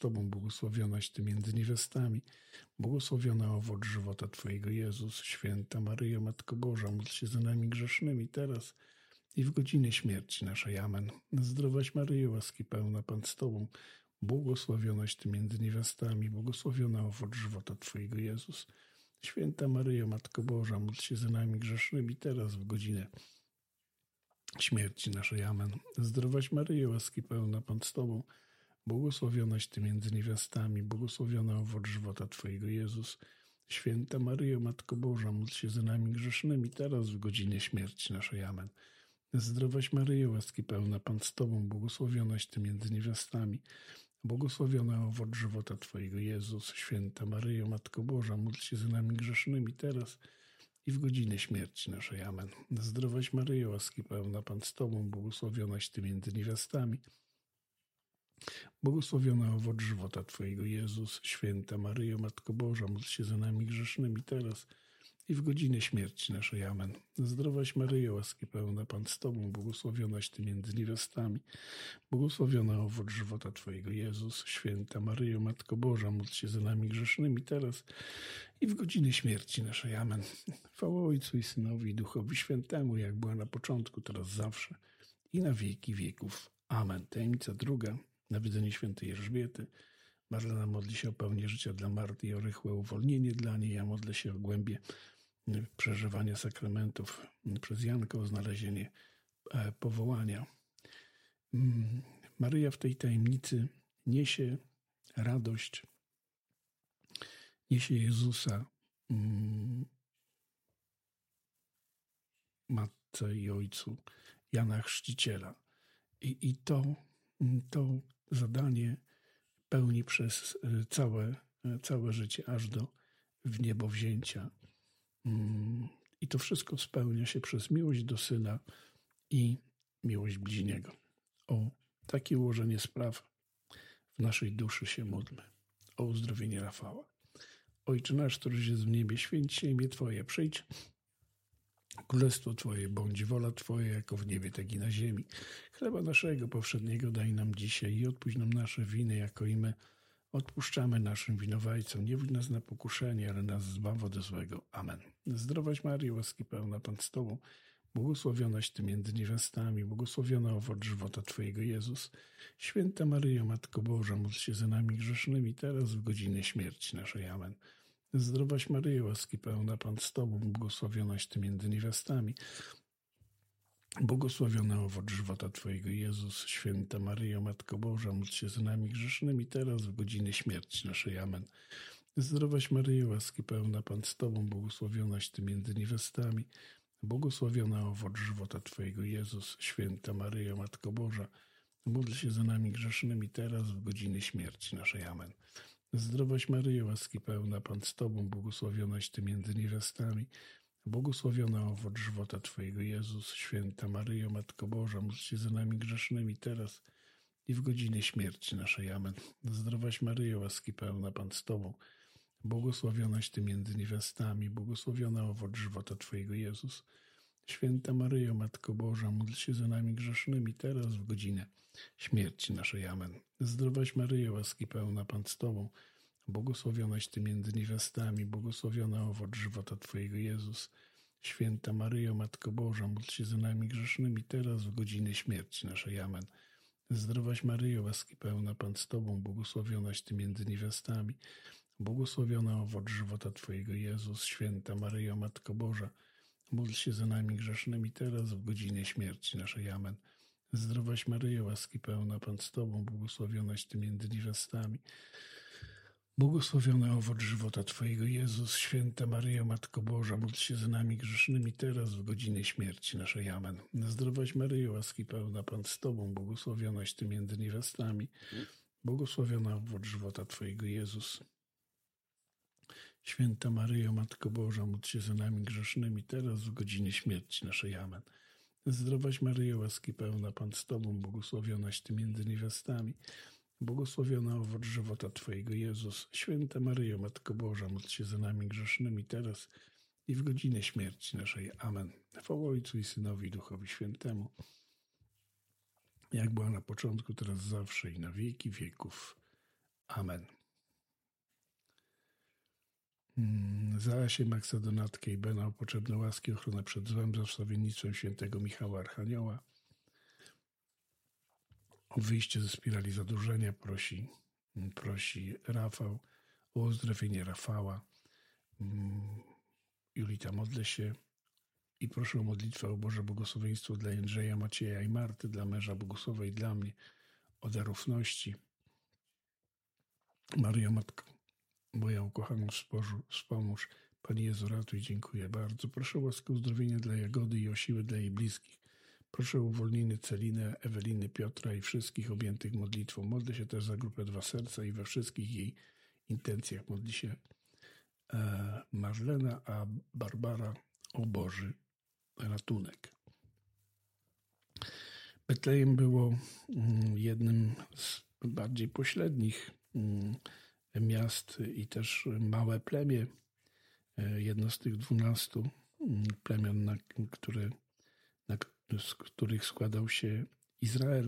Tobą, błogosławionaś Ty między niewiastami, błogosławiony owoc żywota Twojego, Jezus. Święta Maryjo, Matko Boża, módl się za nami grzesznymi teraz i w godzinę śmierci naszej. Amen. Zdrowaś Maryjo, łaski pełna, Pan z Tobą, błogosławionaś Ty między niewiastami, błogosławiony owoc żywota Twojego, Jezus. Święta Maryjo, Matko Boża, módl się za nami grzesznymi teraz w godzinę śmierci naszej. Amen. Zdrowaś Maryjo, łaski pełna, Pan z Tobą, błogosławionaś Ty między niewiastami, błogosławiony owoc żywota Twojego, Jezus. Święta Maryjo, Matko Boża, módl się za nami grzesznymi teraz w godzinie śmierci naszej. Amen. Zdrowaś Maryjo, łaski pełna, Pan z Tobą, błogosławionaś Ty między niewiastami, błogosławiony owoc żywota Twojego, Jezus. Święta Maryjo, Matko Boża, módl się za nami grzesznymi teraz i w godzinę śmierci naszej. Amen. Zdrowaś Maryjo, łaski pełna, Pan z Tobą, błogosławionaś Ty między niewiastami, błogosławiony owoc żywota Twojego, Jezus. Święta Maryjo, Matko Boża, módl się za nami grzesznymi teraz i w godzinę śmierci naszej. Amen. Zdrowaś Maryjo, łaski pełna, Pan z Tobą, błogosławionaś Ty między niewiastami, błogosławiony owoc żywota Twojego, Jezus. Święta Maryjo, Matko Boża, módl się za nami grzesznymi teraz i w godzinę śmierci naszej. Amen. Chwała Ojcu i Synowi i Duchowi Świętemu, jak była na początku, teraz zawsze i na wieki wieków. Amen. Tajemnica druga. Nawiedzenie świętej Elżbiety. Marlena modli się o pełnię życia dla Marty i o rychłe uwolnienie dla niej. Ja modlę się o głębie przeżywania sakramentów przez Janka, o znalezienie powołania. Maryja w tej tajemnicy niesie radość, niesie Jezusa Matce i Ojcu Jana Chrzciciela. I to zadanie pełni przez całe życie, aż do wniebowzięcia. I to wszystko spełnia się przez miłość do Syna i miłość bliźniego. O takie ułożenie spraw w naszej duszy się módlmy. O uzdrowienie Rafała. Ojcze nasz, któryś jest w niebie, święć się imię Twoje, przyjdź Królestwo Twoje, bądź wola Twoja, jako w niebie, tak i na ziemi. Chleba naszego powszedniego daj nam dzisiaj i odpuść nam nasze winy, jako i my odpuszczamy naszym winowajcom. Nie wódź nas na pokuszenie, ale nas zbaw ode złego. Amen. Zdrowaś Maryjo, łaski pełna, Pan z Tobą, błogosławionaś Ty między niewiastami, błogosławiony owoc żywota Twojego, Jezus. Święta Maryjo, Matko Boża, módl się za nami grzesznymi teraz w godzinę śmierci naszej. Amen. Zdrowaś Maryjo, łaski pełna, Pan z Tobą, błogosławionaś Ty między niewiastami, błogosławiony owoc żywota Twojego, Jezus. Święta Maryjo, Matko Boża, módl się za nami grzesznymi teraz w godzinę śmierci naszej. Amen. Zdrowaś Maryjo, łaski pełna, Pan z Tobą, błogosławionaś Ty między niewiastami, błogosławiony owoc żywota Twojego, Jezus. Święta Maryjo, Matko Boża, módl się za nami grzesznymi teraz w godzinę śmierci naszej. Amen. Zdrowaś Maryjo, łaski pełna, Pan z Tobą, błogosławionaś Ty między niewiastami, błogosławiony owoc żywota Twojego, Jezus. Święta Maryjo, Matko Boża, módl się za nami grzesznymi teraz i w godzinę śmierci naszej. Amen. Zdrowaś Maryjo, łaski pełna, Pan z Tobą, błogosławionaś Ty między niewiastami, błogosławiony owoc żywota Twojego, Jezus. Święta Maryjo, Matko Boża, módl się za nami grzesznymi teraz w godzinę śmierci naszej. Amen. Zdrowaś Maryjo, łaski pełna, Pan z Tobą, błogosławionaś Ty między niewiastami, błogosławiony owoc żywota Twojego, Jezus. Święta Maryjo, Matko Boża, módl się za nami grzesznymi teraz w godzinę śmierci naszej. Amen. Zdrowaś Maryjo, łaski pełna, Pan z Tobą, błogosławionaś Ty między niewiastami, błogosławiony owoc żywota Twojego, Jezus. Święta Maryjo, Matko Boża, módl się za nami grzesznymi teraz w godzinę śmierci naszej. Amen. Zdrowaś Maryjo, łaski pełna, Pan z Tobą, błogosławionaś Ty między niewiastami, błogosławiony owoc żywota Twojego, Jezus. Święta Maryjo, Matko Boża, módl się za nami grzesznymi teraz w godzinę śmierci naszej. Amen. Zdrowaś Maryjo, łaski pełna, Pan z Tobą, błogosławionaś Ty między niewiastami, błogosławiony owoc żywota Twojego, Jezus. Święta Maryjo, Matko Boża, módl się za nami grzesznymi teraz w godzinie śmierci naszej. Amen. Zdrowaś Maryjo, łaski pełna, Pan z Tobą, błogosławionaś Ty między niewiastami, błogosławiony owoc żywota Twojego, Jezus. Święta Maryjo, Matko Boża, módl się za nami grzesznymi teraz i w godzinę śmierci naszej. Amen. Chwała Ojcu i Synowi i Duchowi Świętemu, jak była na początku, teraz zawsze i na wieki wieków. Amen. Za Asię, Maksydonatkę i Bena o potrzebne łaski, ochronę przed złem, za wstawiennictwem świętego Michała Archanioła. O wyjście ze spirali zadłużenia prosi Rafał, o uzdrowienie Rafała. Julita, modlę się i proszę o modlitwę o Boże błogosławieństwo dla Jędrzeja, Macieja i Marty, dla męża Bogusława i dla mnie, o darowności. Maryjo, Matko moja ukochaną, wspomóż. Panie Jezu, ratuj, dziękuję bardzo. Proszę o łaskę uzdrowienia dla Jagody i o siłę dla jej bliskich. Proszę o uwolnienie Celiny, Eweliny, Piotra i wszystkich objętych modlitwą. Modlę się też za grupę Dwa Serca i we wszystkich jej intencjach. Modli się Marlena, a Barbara o Boży ratunek. Betlejem było jednym z bardziej pośrednich miast i też małe plemię, jedno z tych 12 plemion, z których składał się Izrael.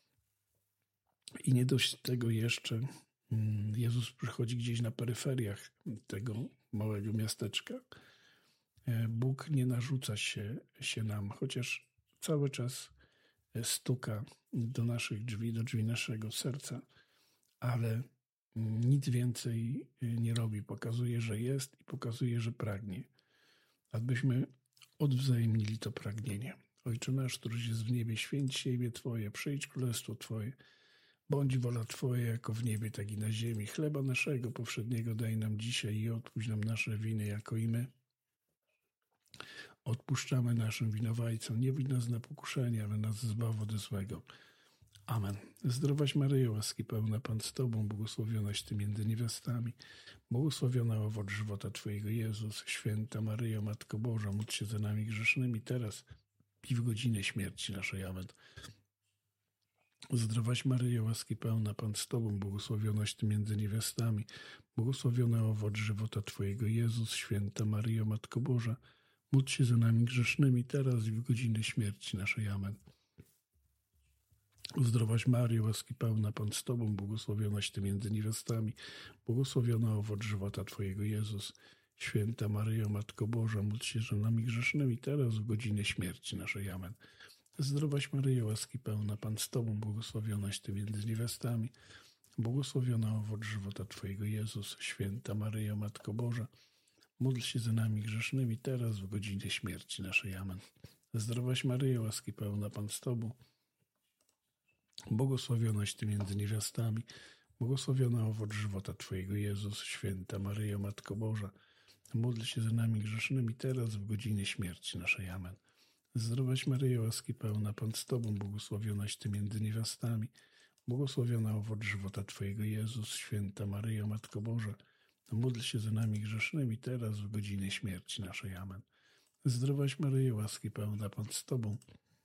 I nie dość tego jeszcze, Jezus przychodzi gdzieś na peryferiach tego małego miasteczka. Bóg nie narzuca się nam, chociaż cały czas stuka do naszych drzwi, do drzwi naszego serca, ale nic więcej nie robi. Pokazuje, że jest i pokazuje, że pragnie. Abyśmy odwzajemnili to pragnienie. Ojcze nasz, któryś jest w niebie, święć się imię Twoje, przyjdź królestwo Twoje. Bądź wola Twoja, jako w niebie, tak i na ziemi. Chleba naszego powszedniego daj nam dzisiaj i odpuść nam nasze winy, jako i my odpuszczamy naszym winowajcom. Nie wódź nas na pokuszenie, ale nas zbaw od złego. Amen. Zdrowaś Maryjo, łaski pełna, Pan z Tobą, błogosławionaś Ty między niewiastami, błogosławiona owoc żywota Twojego, Jezus. Święta Maryjo, Matko Boża, módl się za nami grzesznymi, teraz i w godzinę śmierci naszej. Amen. Zdrowaś Maryjo, łaski pełna, Pan z Tobą, błogosławionaś Ty między niewiastami, błogosławiona owoc żywota Twojego, Jezus. Święta Maryjo, Matko Boża, módl się za nami grzesznymi, teraz i w godzinę śmierci naszej. Amen. Zdrowaś Maryjo, łaski pełna, Pan z Tobą, błogosławionaś Ty między niewiastami, błogosławiona owoc żywota Twojego, Jezus. Święta Maryjo, Matko Boża, módl się za nami grzesznymi, teraz w godzinę śmierci naszej. Amen. Zdrowaś Maryjo, łaski pełna, Pan z Tobą, błogosławionaś Ty między niewiastami, błogosławiona owoc żywota Twojego, Jezus. Święta Maryjo, Matko Boża, módl się za nami grzesznymi, teraz w godzinę śmierci naszej. Amen. Zdrowaś Maryjo, łaski pełna, Pan z Tobą, błogosławionaś Ty między niewiastami, błogosławiona owoc żywota Twojego, Jezus. Święta Maryjo, Matko Boża, módl się za nami grzesznymi, teraz w godzinę śmierci naszej. Amen. Zdrowaś Maryjo, łaski pełna, Pan z Tobą, błogosławionaś Ty między niewiastami, błogosławiona owoc żywota Twojego, Jezus. Święta Maryjo, Matko Boża, módl się za nami grzesznymi, teraz w godzinę śmierci naszej. Amen. Zdrowaś Maryjo, łaski pełna, Pan z Tobą,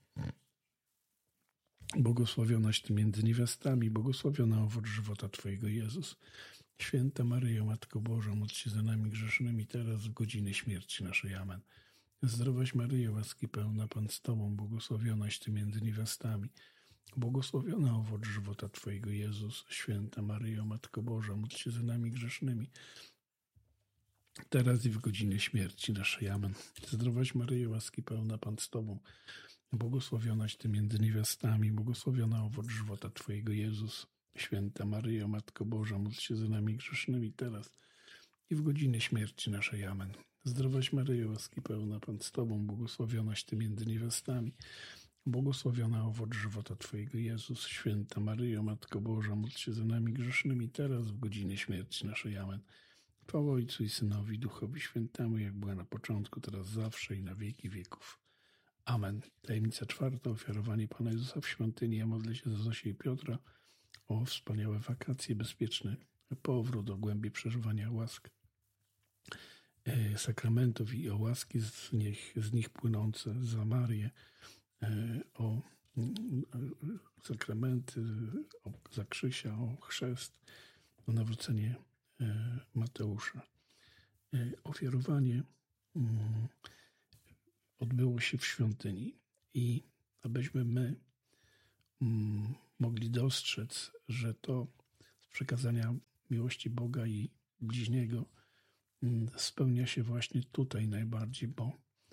błogosławionaś Ty między niewiastami, błogosławiona owoc żywota Twojego, Jezus. Święta Maryjo, Matko Boża, módl się za nami grzesznymi, teraz w godzinę śmierci naszej. Amen. Zdrowaś Maryjo, łaski pełna, Pan z Tobą, błogosławionaś Ty między niewiastami, błogosławiona owoc żywota Twojego, Jezus. Święta Maryjo, Matko Boża, módl się za nami grzesznymi, teraz i w godzinę śmierci naszej. Amen. Zdrowaś Maryjo, łaski pełna, Pan z Tobą, błogosławionaś Ty między niewiastami, błogosławiona owoc żywota Twojego, Jezus. Święta Maryjo, Matko Boża, módl się za nami grzesznymi, teraz i w godzinę śmierci naszej. Amen. Zdrowaś Maryjo, łaski pełna, Pan z Tobą, błogosławionaś Ty między niewiastami, błogosławiona owoc żywota Twojego, Jezus. Święta Maryjo, Matko Boża, módl się za nami grzesznymi, teraz w godzinę śmierci naszej. Amen. Chwała Ojcu i Synowi, Duchowi Świętemu, jak była na początku, teraz zawsze i na wieki wieków. Amen. Tajemnica czwarta, ofiarowanie Pana Jezusa w świątyni. Ja modlę się za Zosię i Piotra o wspaniałe wakacje, bezpieczny powrót, do głębi przeżywania łask, sakramentów i o łaski z nich płynące, za Marię, o sakramenty, za Krzysia, o chrzest, o nawrócenie Mateusza. Ofiarowanie odbyło się w świątyni i abyśmy my mogli dostrzec, że to przekazania miłości Boga i bliźniego spełnia się właśnie tutaj najbardziej, bo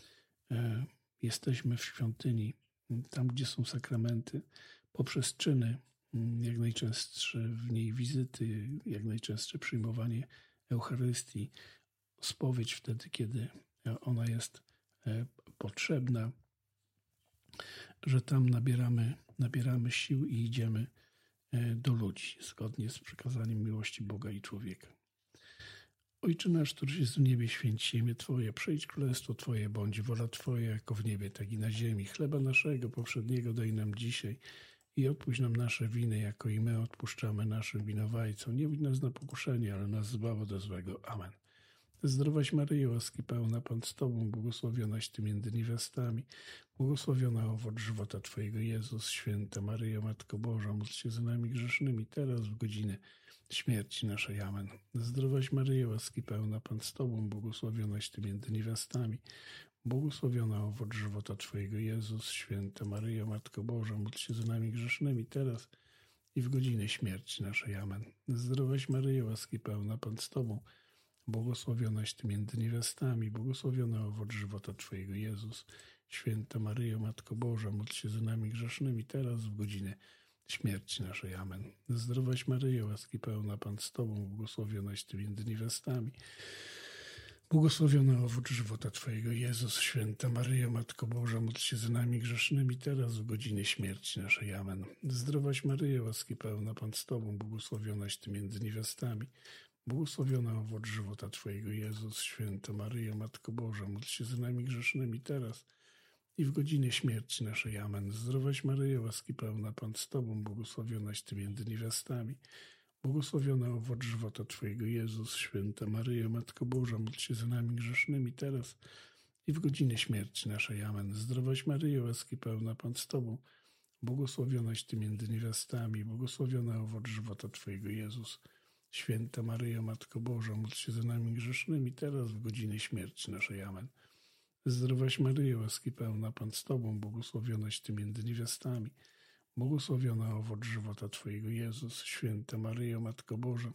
jesteśmy w świątyni, tam gdzie są sakramenty, poprzez czyny, jak najczęstsze w niej wizyty, jak najczęstsze przyjmowanie Eucharystii, spowiedź wtedy, kiedy ona jest potrzebna, że tam nabieramy sił i idziemy do ludzi, zgodnie z przekazaniem miłości Boga i człowieka. Ojcze nasz, któryś jest w niebie, święć się imię Twoje, przyjdź królestwo Twoje, bądź wola Twoja, jako w niebie, tak i na ziemi. Chleba naszego powszedniego daj nam dzisiaj i odpuść nam nasze winy, jako i my odpuszczamy naszym winowajcom. Nie wódź nas na pokuszenie, ale nas zbaw ode złego. Amen. Zdrowaś Maryjo, łaski pełna, Pan z Tobą, błogosławionaś Ty między niewiastami, błogosławiona owoc żywota Twojego, Jezus. Święta Maryjo, Matko Boża, módl się za nami grzesznymi, teraz w godzinę śmierci naszej. Amen. Zdrowaś Maryjo, łaski pełna, Pan z Tobą, błogosławionaś Ty między niewiastami, błogosławiona owoc żywota Twojego, Jezus. Święta Maryjo, Matko Boża, módl się za nami grzesznymi, teraz i w godzinę śmierci naszej. Amen. Zdrowaś Maryjo, łaski pełna, Pan z Tobą, błogosławionaś Ty między niewiastami, błogosławiona owoc żywota Twojego, Jezus. Święta Maryjo, Matko Boża, módl się za nami grzesznymi, teraz w godzinę śmierci naszej. Amen. Zdrowaś Maryjo, łaski pełna, Pan z Tobą, błogosławionaś Ty między niewiastami, błogosławiona owoc żywota Twojego, Jezus. Święta Maryjo, Matko Boża, módl się za nami grzesznymi, teraz w godzinę śmierci naszej. Amen. Zdrowaś Maryjo, łaski pełna, Pan z Tobą, błogosławionaś Ty między niewiastami, błogosławiona owoc żywota Twojego, Jezus. Święta Maryjo, Matko Boża, módl się za nami grzesznymi, teraz i w godzinę śmierci naszej. Amen. Zdrowaś Maryjo, łaski pełna, Pan z Tobą, błogosławionaś Ty między niewiastami, błogosławiona owoc żywota Twojego, Jezus. Święta Maryjo, Matko Boża, módl się za nami grzesznymi, teraz i w godzinę śmierci naszej. Amen. Zdrowaś Maryjo, łaski pełna, Pan z Tobą, błogosławionaś Ty między niewiastami, błogosławiona owoc żywota Twojego, Jezus. Święta Maryjo, Matko Boża, módl się za nami grzesznymi, teraz w godzinę śmierci naszej. Amen. Zdrowaś Maryjo, łaski pełna, Pan z Tobą, błogosławionaś Ty między niewiastami, błogosławiona owoc żywota Twojego, Jezus. Święta Maryjo, Matko Boża,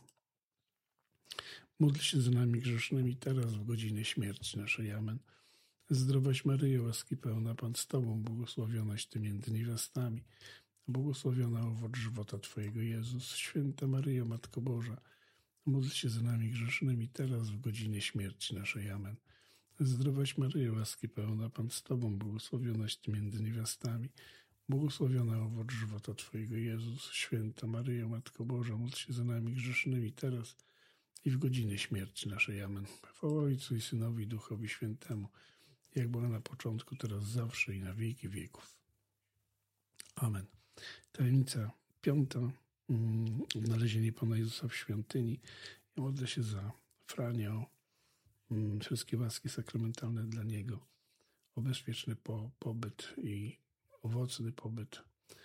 módl się za nami grzesznymi, teraz w godzinę śmierci naszej. Amen. Zdrowaś Maryjo, łaski pełna, Pan z Tobą, błogosławionaś Ty między niewiastami, błogosławiona owoc żywota Twojego, Jezus. Święta Maryjo, Matko Boża, módl się za nami grzesznymi, teraz w godzinę śmierci naszej. Amen. Zdrowaś Maryjo, łaski pełna, Pan z Tobą, błogosławionaś Ty między niewiastami, błogosławiona owoc żywota Twojego, Jezus. Święta Maryjo, Matko Boża, módl się za nami grzesznymi, teraz i w godzinę śmierci naszej. Amen. Chwała Ojcu i Synowi i Duchowi Świętemu, jak była na początku, teraz zawsze i na wieki wieków. Amen. Tajemnica 5. Odnalezienie Pana Jezusa w świątyni. Ja modlę się za Frania, o wszystkie łaski sakramentalne dla Niego, o bezpieczny pobyt i owocny pobyt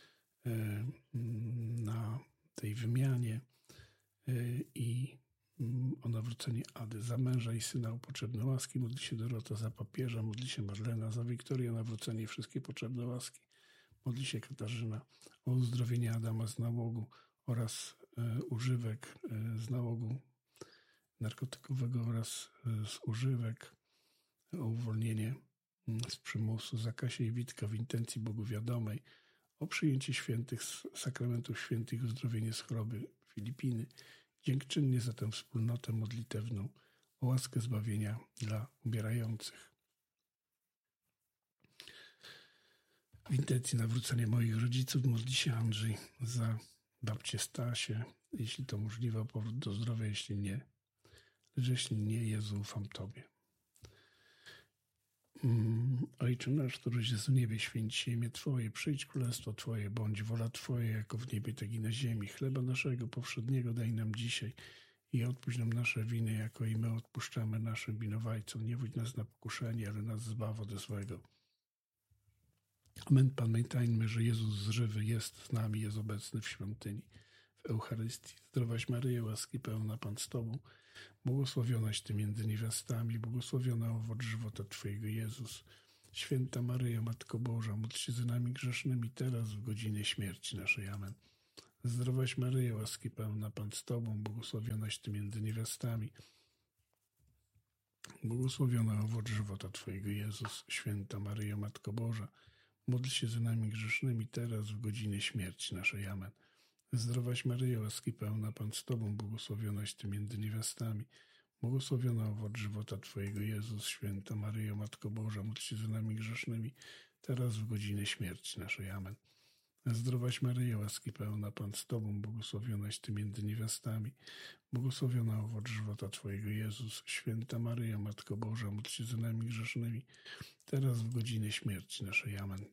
na tej wymianie i o nawrócenie Ady. Za męża i syna o potrzebne łaski. Modli się Dorota za papieża, modli się Marlena za Wiktorię, nawrócenie i wszystkie potrzebne łaski. Modli się Katarzyna o uzdrowienie Adama z nałogu oraz używek z nałogu narkotykowego oraz z używek, o uwolnienie z przymusu, za Kasię i Witka w intencji Bogu wiadomej, o przyjęcie świętych sakramentów świętych i uzdrowienie z choroby Filipiny. Dziękczynnie za tę wspólnotę modlitewną, o łaskę zbawienia dla umierających. W intencji nawrócenia moich rodziców modli się Andrzej za babcię Stasię, jeśli to możliwe, o powrót do zdrowia, jeśli nie. Lecz jeśli nie, Jezu, ufam Tobie. Ojcze nasz, któryś jest w niebie, święć się imię Twoje, przyjdź królestwo Twoje, bądź wola Twoja, jako w niebie, tak i na ziemi. Chleba naszego powszedniego daj nam dzisiaj i odpuść nam nasze winy, jako i my odpuszczamy naszym winowajcom. Nie wódź nas na pokuszenie, ale nas zbaw ode złego. Amen. Pamiętajmy, że Jezus żywy jest z nami, jest obecny w świątyni, w Eucharystii. Zdrowaś Maryjo, łaski pełna, Pan z Tobą, błogosławionaś Ty między niewiastami, błogosławiona owoc żywota Twojego, Jezus. Święta Maryjo, Matko Boża, módl się za nami grzesznymi, teraz w godzinę śmierci naszej. Amen. Zdrowaś Maryjo, łaski pełna, Pan z Tobą, błogosławionaś Ty między niewiastami. Błogosławiona owoc żywota Twojego, Jezus. Święta Maryjo, Matko Boża, módl się za nami grzesznymi, teraz w godzinie śmierci naszej. Amen. Zdrowaś Maryjo, łaski pełna, Pan z Tobą, błogosławionaś Ty między niewiastami. Błogosławiona owoc żywota Twojego, Jezus. Święta Maryjo, Matko Boża, módl się za nami grzesznymi, teraz w godzinie śmierci naszej. Amen. Zdrowaś Maryjo, łaski pełna, Pan z Tobą, błogosławionaś Ty między niewiastami. Błogosławiona owoc żywota Twojego, Jezus. Święta Maryjo, Matko Boża, módl się za nami grzesznymi, teraz w godzinie śmierci naszej. Amen.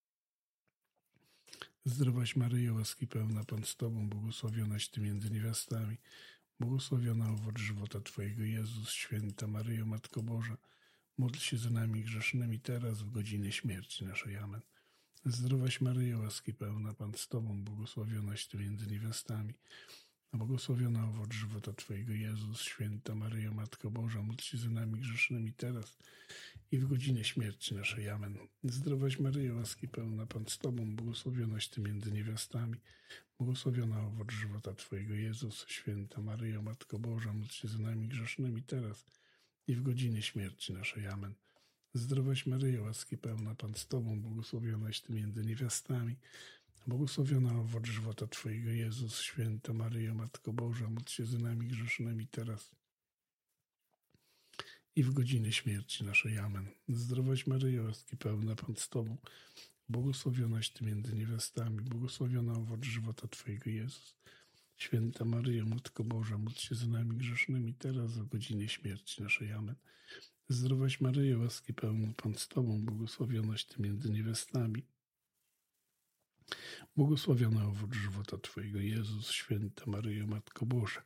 Zdrowaś Maryjo, łaski pełna, Pan z Tobą, błogosławionaś Ty między niewiastami. Błogosławiona owoc żywota Twojego, Jezus. Święta Maryjo, Matko Boża, módl się za nami grzesznymi, teraz w godzinie śmierci naszej. Amen. Zdrowaś Maryjo, łaski pełna, Pan z Tobą, błogosławionaś Ty między niewiastami. Błogosławiona owoc żywota Twojego, Jezus. Święta Maryjo, Matko Boża, módl się za nami grzesznymi, teraz i w godzinie śmierci naszej. Amen. Zdrowaś Maryjo, łaski pełna, Pan z Tobą, błogosławionaś Ty między niewiastami. Błogosławiona owoc żywota Twojego, Jezus. Święta Maryjo, Matko Boża, módl się za nami grzesznymi, teraz i w godzinie śmierci naszej. Amen. Zdrowaś Maryjo, łaski pełna, Pan z Tobą, błogosławionaś Ty między niewiastami. Błogosławiona owoc żywota Twojego, Jezus. Święta Maryjo, Matko Boża, módl się za nami grzesznymi, teraz i w godzinie śmierci naszej. Amen. Zdrowaś Maryjo, łaski pełna, Pan z Tobą, błogosławionaś Ty między niewiastami. Błogosławiona owoc żywota Twojego, Jezus. Święta Maryjo, Matko Boża, módl się za nami grzesznymi, teraz w godzinie śmierci naszej. Amen. Zdrowaś Maryjo, łaski pełna, Pan z Tobą, błogosławionaś Ty między niewiastami. Błogosławiona owoc żywota Twojego, Jezus. Święta Maryjo, Matko Boża,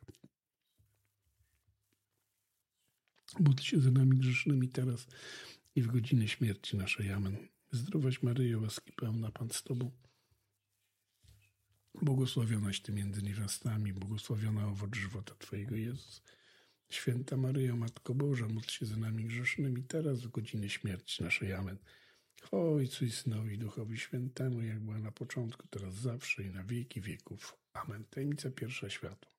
módl się za nami grzesznymi, teraz i w godzinie śmierci naszej. Amen. Zdrowaś Maryjo, łaski pełna, Pan z Tobą, błogosławionaś Ty między niewiastami. Błogosławiona owoc żywota Twojego, Jezus. Święta Maryjo, Matko Boża, módl się za nami grzesznymi, teraz w godzinie śmierci naszej. Amen. Chwała Ojcu i Synowi i Duchowi Świętemu, jak była na początku, teraz zawsze i na wieki wieków. Amen. Tajemnica pierwsza, światło.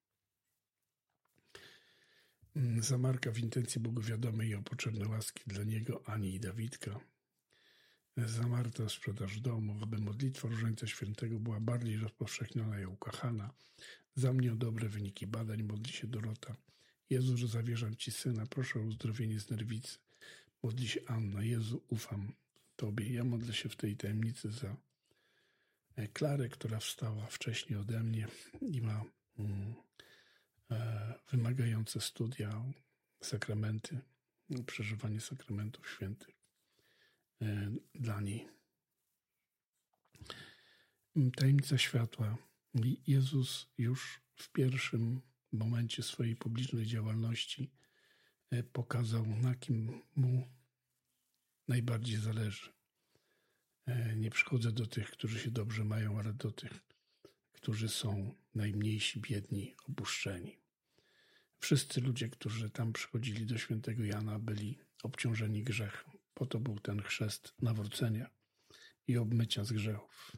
Za Marka w intencji błogowiadomej i o potrzebne łaski dla niego, Ani i Dawidka. Za Martę o sprzedaż domu, aby modlitwa Różańca Świętego była bardziej rozpowszechniona i ukochana. Za mnie o dobre wyniki badań, modli się Dorota. Jezu, że zawierzam Ci Syna, proszę o uzdrowienie z nerwicy. Modli się Anna. Jezu, ufam Tobie. Ja modlę się w tej tajemnicy za Klarę, która wstała wcześniej ode mnie i ma wymagające studia, sakramenty, przeżywanie sakramentów świętych dla niej. Tajemnica światła. Jezus już w pierwszym momencie swojej publicznej działalności pokazał, na kim mu najbardziej zależy. Nie przychodzę do tych, którzy się dobrze mają, ale do tych, którzy są najmniejsi, biedni, opuszczeni. Wszyscy ludzie, którzy tam przychodzili do świętego Jana, byli obciążeni grzechem. Po to był ten chrzest nawrócenia i obmycia z grzechów.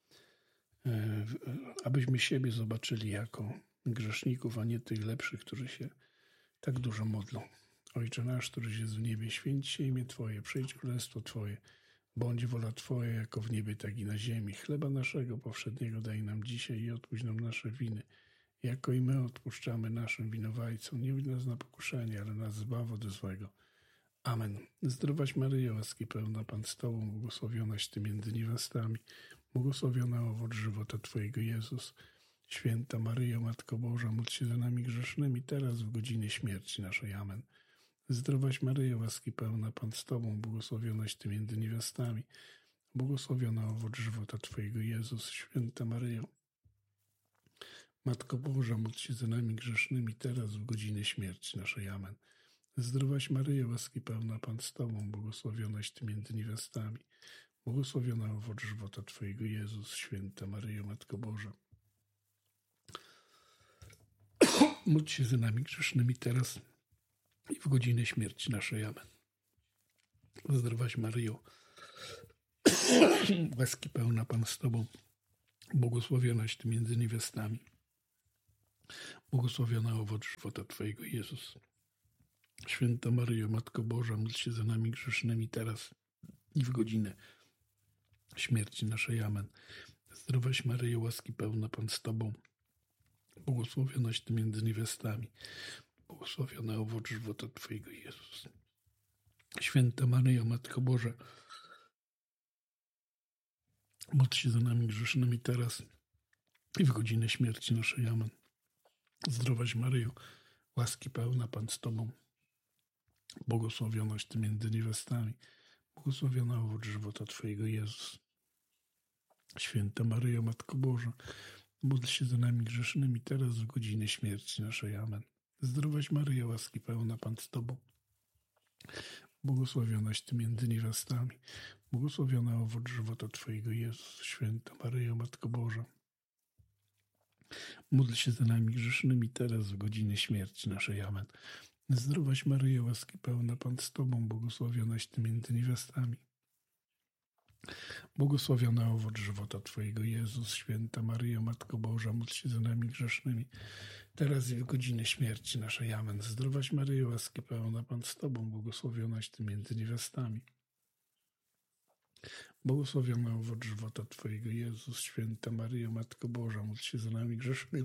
Abyśmy siebie zobaczyli jako grzeszników, a nie tych lepszych, którzy się tak dużo modlą. Ojcze nasz, któryś jest w niebie, święć się imię Twoje, przyjdź królestwo Twoje, bądź wola Twoja, jako w niebie, tak i na ziemi. Chleba naszego powszedniego daj nam dzisiaj i odpuść nam nasze winy, jako i my odpuszczamy naszym winowajcom. Nie wódź nas na pokuszenie, ale nas zbaw od złego. Amen. Zdrowaś Maryjo, łaski pełna, Pan z Tobą, błogosławionaś Ty między niewiastami, błogosławiona owoc żywota Twojego, Jezus. Święta Maryjo, Matko Boża, módl się za nami grzesznymi, teraz w godzinie śmierci naszej. Amen. Zdrowaś Maryjo, łaski pełna, Pan z Tobą, błogosławionaś Ty między niewiastami, błogosławiona owoc żywota Twojego, Jezus. Święta Maryjo, Matko Boża, módl się za nami grzesznymi, teraz w godzinie śmierci naszej. Amen. Zdrowaś Maryjo, łaski pełna, Pan z Tobą, błogosławionaś Ty między niewiastami, błogosławiona owoc żywota Twojego, Jezus. Święta Maryjo, Matko Boża, módl się za nami grzesznymi, teraz i w godzinę śmierci naszej. Amen. Zdrowaś Maryjo, łaski pełna, Pan z Tobą, Błogosławionaś Ty między niewiastami. Błogosławiony owoc żywota Twojego, Jezus. Święta Maryjo, Matko Boża, módl się za nami grzesznymi teraz i w godzinę śmierci naszej. Amen. Zdrowaś Maryjo, łaski pełna, Pan z Tobą. Błogosławionaś Ty między niewiastami. Błogosławiony owoc żywota Twojego, Jezus. Święta Maryjo, Matko Boża, módl się za nami grzesznymi teraz i w godzinę śmierci naszej. Amen. Zdrowaś Maryjo, łaski pełna, Pan z Tobą. Błogosławionaś Ty między niewiastami. Błogosławiony owoc żywota Twojego, Jezus. Święta Maryjo, Matko Boża, módl się za nami grzesznymi teraz w godzinę śmierci naszej. Amen. Zdrowaś Maryjo, łaski pełna, Pan z Tobą. Błogosławionaś Ty między niewiastami. Błogosławiony owoc żywota Twojego, Jezus. Święta Maryjo, Matko Boża, módl się za nami grzesznymi teraz w godzinę śmierci naszej. Amen. Zdrowaś Maryjo, łaski pełna, Pan z Tobą. Błogosławionaś Ty między niewiastami. Błogosławiony owoc żywota Twojego, Jezus. Święta Maryjo, Matko Boża, módl się za nami grzesznymi teraz i w godzinę śmierci naszej. Amen. Zdrowaś Maryjo, łaski pełna, Pan z Tobą. Błogosławionaś Ty między niewiastami. Błogosławiony owoc żywota Twojego, Jezus. Święta Maryjo, Matko Boża, módl się za nami grzesznymi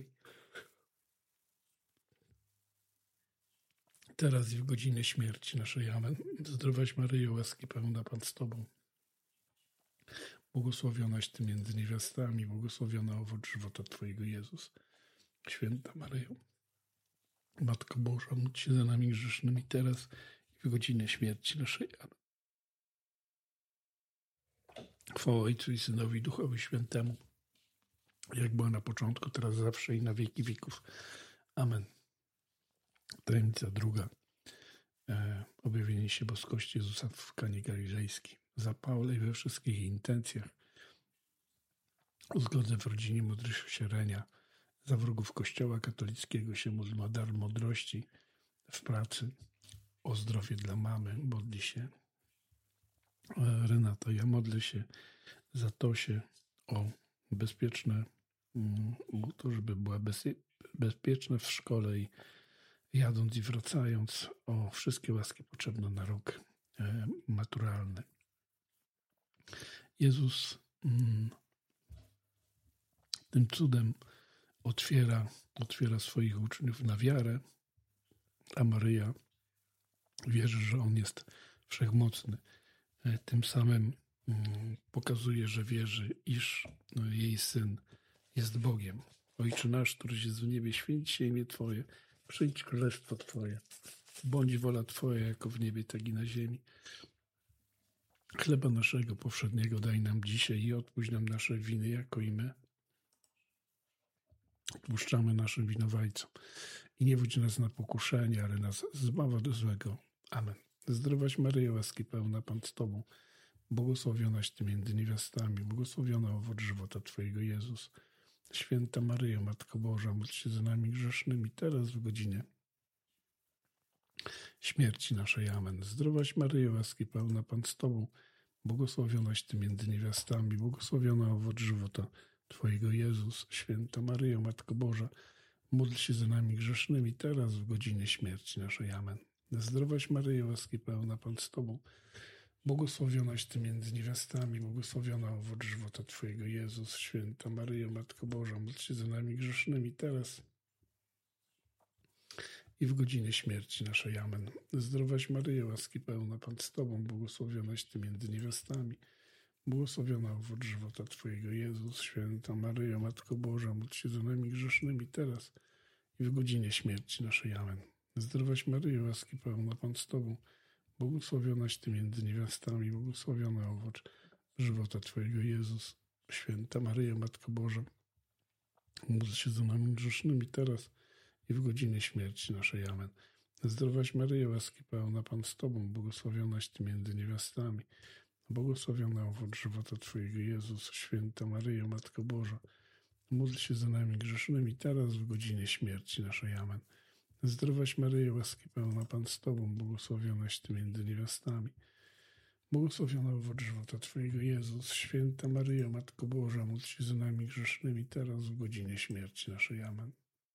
teraz i w godzinę śmierci naszej. Amen. Zdrowaś Maryjo, łaski pełna, Pan z Tobą. Błogosławionaś Ty między niewiastami. Błogosławiony owoc żywota Twojego, Jezus. Święta Maryjo, Matko Boża, módl się za nami grzesznymi teraz i w godzinę śmierci naszej. Amen. Chwała Ojcu i Synowi, i Duchowi Świętemu, jak była na początku, teraz, zawsze i na wieki wieków. Amen. Tajemnica druga. Objawienie się boskości Jezusa w Kanie Galilejskiej. Zapale i we wszystkich intencjach. O zgodę w rodzinie modlisz się Renia. Za wrogów Kościoła katolickiego się módl o dar mądrości w pracy. O zdrowie dla mamy modli się Renata. Ja modlę się za Tosię o bezpieczne, to żeby była bezpieczna w szkole i jadąc i wracając, o wszystkie łaski potrzebne na rok maturalny. Jezus tym cudem otwiera swoich uczniów na wiarę, a Maryja wierzy, że On jest wszechmocny. Tym samym pokazuje, że wierzy, iż jej Syn jest Bogiem. Ojcze nasz, któryś jest w niebie, święć się imię Twoje, przyjdź królestwo Twoje, bądź wola Twoja, jako w niebie, tak i na ziemi. Chleba naszego powszedniego daj nam dzisiaj i odpuść nam nasze winy, jako i my odpuszczamy naszym winowajcom. I nie wódź nas na pokuszenie, ale nas zbaw od złego. Amen. Zdrowaś Maryjo, łaski pełna, Pan z Tobą. Błogosławionaś Ty między niewiastami. Błogosławiony owoc żywota Twojego, Jezus. Święta Maryjo, Matko Boża, módl się za nami grzesznymi teraz w godzinie śmierci naszej. Amen. Zdrowaś Maryjo, łaski pełna, Pan z Tobą. Błogosławionaś Ty między niewiastami. Błogosławiony owoc żywota Twojego, Jezus. Święta Maryjo, Matko Boża, módl się za nami grzesznymi teraz w godzinie śmierci naszej. Amen. Zdrowaś Maryjo, łaski pełna, Pan z Tobą. Błogosławionaś Ty między niewiastami, błogosławiona owoc żywota Twojego, Jezus. Święta Maryjo, Matko Boża, módl się za nami grzesznymi teraz i w godzinie śmierci naszej. Amen. Zdrowaś Maryjo, łaski pełna, Pan z Tobą, błogosławionaś Ty między niewiastami, błogosławiona owoc żywota Twojego, Jezus. Święta Maryjo, Matko Boża, módl się za nami grzesznymi teraz i w godzinie śmierci naszej. Amen. Zdrowaś Maryjo, łaski pełna, Pan z Tobą, błogosławionaś Ty między niewiastami, błogosławiony owoc żywota Twojego, Jezus. Święta Maryjo, Matko Boża, módl się za nami grzesznymi teraz i w godzinie śmierci naszej. Amen. Zdrowaś Maryjo, łaski pełna, Pan z Tobą, błogosławionaś Ty między niewiastami, błogosławiony owoc żywota Twojego, Jezus. Święta Maryjo, Matko Boża, módl się za nami grzesznymi teraz w godzinie śmierci naszej. Amen. Zdrowaś Maryjo, łaski pełna, Pan z Tobą, błogosławionaś Ty między niewiastami, Błogosławiona owoc żywota Twojego, Jezus. Święta Maryjo, Matko Boża, módl się za nami grzesznymi, teraz w godzinie śmierci naszej. Amen.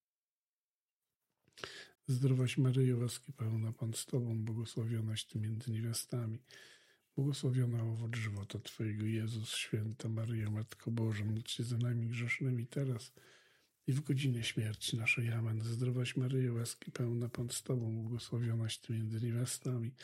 Zdrowaś Maryjo, łaski pełna, Pan z Tobą, błogosławionaś Ty między niewiastami. Błogosławiona owoc żywota Twojego, Jezus. Święta Maryjo, Matko Boża, módl się za nami grzesznymi, teraz i w godzinie śmierci naszej. Amen. Zdrowaś Maryjo, łaski pełna, Pan z Tobą, błogosławionaś Ty między niewiastami.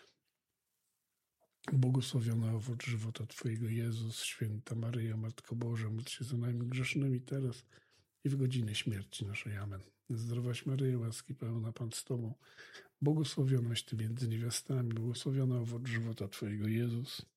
Błogosławiona owoc żywota Twojego, Jezus. Święta Maryjo, Matko Boża, módl się za nami grzesznymi, teraz i w godzinie śmierci naszej. Amen. Zdrowaś Maryjo, łaski pełna, Pan z Tobą, błogosławionaś Ty między niewiastami, błogosławiona owoc żywota Twojego, Jezus.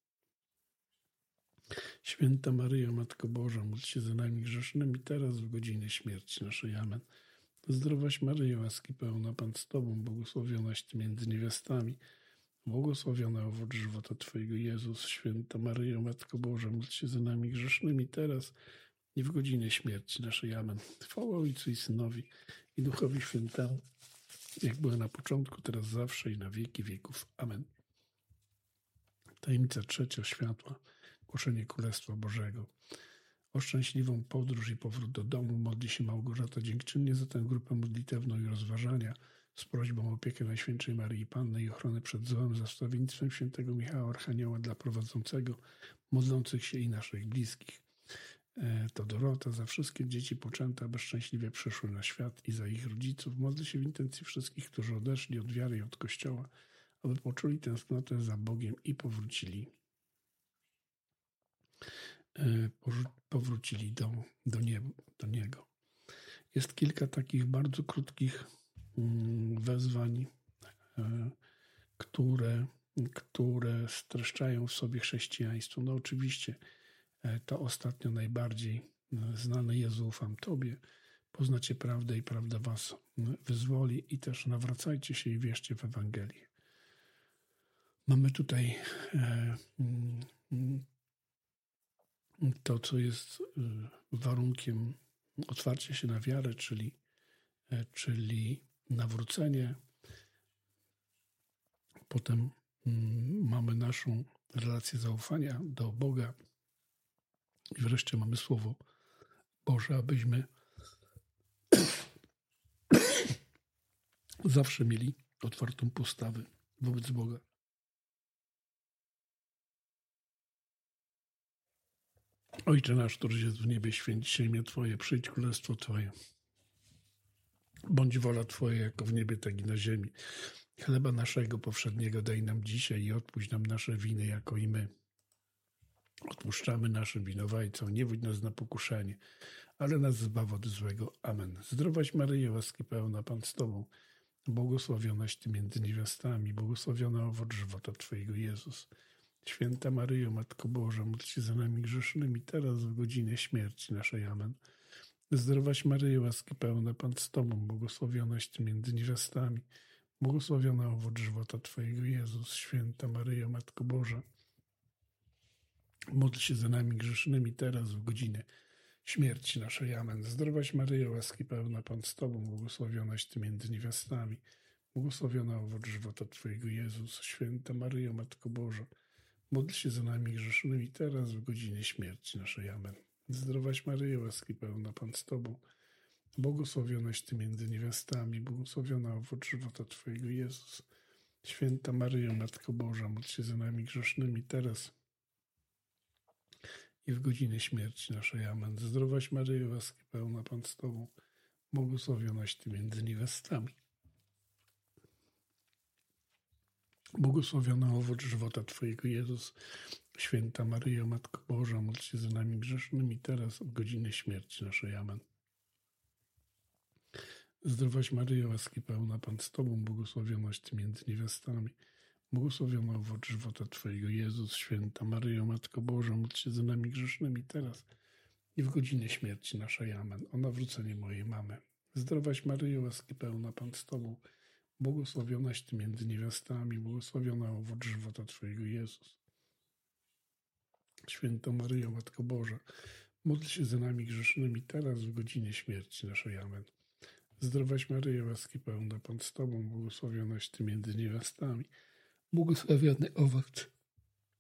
Święta Maryjo, Matko Boża, módl się za nami grzesznymi, teraz w godzinie śmierci naszej. Amen. Zdrowaś Maryjo, łaski pełna, Pan z Tobą, błogosławionaś Ty między niewiastami, błogosławiona owoc żywota Twojego, Jezus. Święta Maryjo, Matko Boża, módl się za nami grzesznymi, teraz i w godzinie śmierci naszej. Amen. Chwała Ojcu i Synowi i Duchowi Świętemu, jak była na początku, teraz zawsze i na wieki wieków. Amen. Tajemnica trzecia światła, głoszenie Królestwa Bożego. O szczęśliwą podróż i powrót do domu modli się Małgorzata dziękczynnie za tę grupę modlitewną i rozważania z prośbą o opiekę Najświętszej Maryi Panny i ochronę przed złem, za wstawiennictwem świętego Michała Archanioła dla prowadzącego, modlących się i naszych bliskich. To Dorota, za wszystkie dzieci poczęte, aby szczęśliwie przyszły na świat, i za ich rodziców. Modlę się w intencji wszystkich, którzy odeszli od wiary i od Kościoła, aby poczuli tęsknotę za Bogiem i powrócili do Niego. Jest kilka takich bardzo krótkich wezwań, które streszczają w sobie chrześcijaństwo. No oczywiście to ostatnio najbardziej znane: Jezu, ufam Tobie, poznacie prawdę i prawda was wyzwoli, i też nawracajcie się i wierzcie w Ewangelię. Mamy tutaj to, co jest warunkiem otwarcia się na wiarę, czyli nawrócenie. Potem mamy naszą relację zaufania do Boga i wreszcie mamy Słowo Boże, abyśmy zawsze mieli otwartą postawę wobec Boga. Ojcze nasz, któryś jest w niebie, święć się imię Twoje, przyjdź królestwo Twoje. Bądź wola Twoja, jako w niebie, tak i na ziemi. Chleba naszego powszedniego daj nam dzisiaj i odpuść nam nasze winy, jako i my odpuszczamy naszym winowajcom. Nie wódź nas na pokuszenie, ale nas zbaw od złego. Amen. Zdrowaś Maryjo, łaski pełna, Pan z Tobą, błogosławionaś Ty między niewiastami, błogosławiona owoc żywota Twojego, Jezus. Święta Maryjo, Matko Boża, módl się za nami grzesznymi, teraz w godzinie śmierci naszej. Amen. Zdrowaś Maryjo, łaski pełna, Pan z Tobą, błogosławionaś Ty między niewiastami, błogosławiona owoc żywota Twojego, Jezus. Święta Maryjo, Matko Boża, módl się za nami grzesznymi, teraz w godzinie śmierci naszej. Amen. Zdrowaś Maryjo, łaski pełna, Pan z Tobą, błogosławionaś Ty między niewiastami, błogosławiona owoc żywota Twojego, Jezus. Święta Maryjo, Matko Boża, módl się za nami grzesznymi, teraz w godzinie śmierci naszej. Amen. Zdrowaś Maryjo, łaski pełna, Pan z Tobą, błogosławionaś Ty między niewiastami, błogosławiona owoc żywota Twojego, Jezus. Święta Maryjo, Matko Boża, módl się za nami grzesznymi, teraz i w godzinie śmierci naszej. Amen. Zdrowaś Maryjo, łaski pełna, Pan z Tobą, błogosławionaś Ty między niewiastami, błogosławiona owoc żywota Twojego, Jezus. Święta Maryjo, Matko Boża, módl się za nami grzesznymi, teraz w godzinie śmierci naszej. Amen. Zdrowaś Maryjo, łaski pełna, Pan z Tobą, błogosławionaś Ty między niewiastami, błogosławiona owoc żywota Twojego, Jezus. Święta Maryjo, Matko Boża, módl się za nami grzesznymi, teraz i w godzinie śmierci naszej. Amen. O nawrócenie mojej mamy. Zdrowaś Maryjo, łaski pełna, Pan z Tobą, błogosławionaś Ty między niewiastami, błogosławiona owoc żywota Twojego, Jezus. Święta Maryjo, Matko Boża, módl się za nami grzesznymi, teraz w godzinie śmierci naszej. Amen. Zdrowaś Maryjo, łaski pełna, Pan z Tobą, błogosławionaś Ty między niewiastami, błogosławiony owoc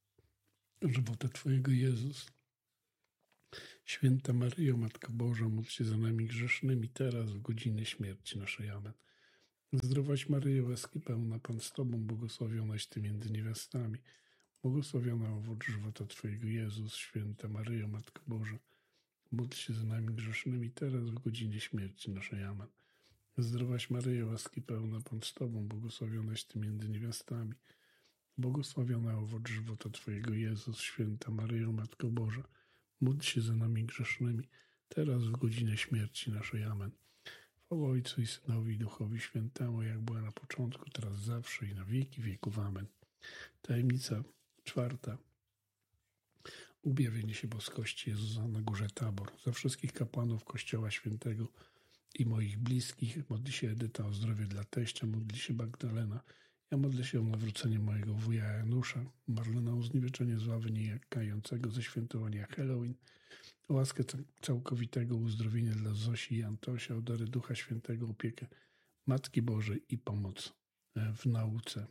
żywota Twojego, Jezus. Święta Maryjo, Matko Boża, módl się za nami grzesznymi, teraz w godzinę śmierci naszej. Amen. Zdrowaś Maryjo, łaski pełna, Pan z Tobą, błogosławionaś Ty między niewiastami, błogosławiona owoc żywota Twojego, Jezus. Święta Maryjo, Matko Boża, módl się za nami grzesznymi, teraz w godzinie śmierci naszej. Amen. Zdrowaś Maryjo, łaski pełna, Pan z Tobą, błogosławionaś Ty między niewiastami, błogosławiona owoc żywota Twojego, Jezus. Święta Maryjo, Matko Boża, módl się za nami grzesznymi, teraz w godzinę śmierci naszej. Amen. Chwała Ojcu i Synowi i Duchowi Świętemu, jak była na początku, teraz zawsze i na wieki wieków. Amen. Tajemnica czwarta. Objawienie się boskości Jezusa na górze Tabor. Za wszystkich kapłanów Kościoła Świętego i moich bliskich modli się Edyta o zdrowie dla teścia, modli się Magdalena. Ja modlę się o nawrócenie mojego wuja Janusza, Marlena o zniweczenie zławy niejakającego ze świętowania Halloween, o łaskę całkowitego uzdrowienia dla Zosi i Antosia, o dary Ducha Świętego, opiekę Matki Bożej i pomoc w nauce.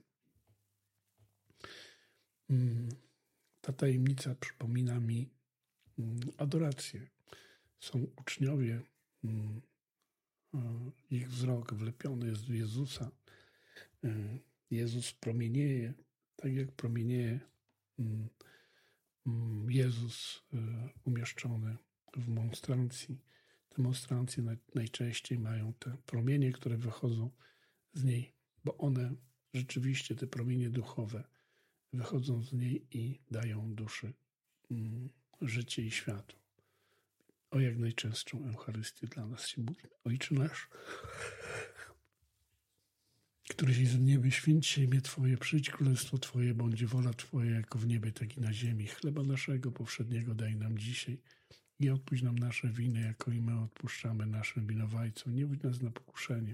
Ta tajemnica przypomina mi adorację. Są uczniowie, ich wzrok wlepiony jest w Jezusa. Jezus promienieje, tak jak promienieje Jezus umieszczony w monstrancji. Te monstrancje najczęściej mają te promienie, które wychodzą z niej, bo one rzeczywiście, te promienie duchowe, wychodzą z niej i dają duszy życie i światło. O jak najczęstszą Eucharystię dla nas się módl. Ojcze nasz, któryś jest w niebie, święć się imię Twoje, przyjdź królestwo Twoje, bądź wola Twoja, jako w niebie, tak i na ziemi. Chleba naszego powszedniego daj nam dzisiaj i odpuść nam nasze winy, jako i my odpuszczamy naszym winowajcom. Nie wódź nas na pokuszenie,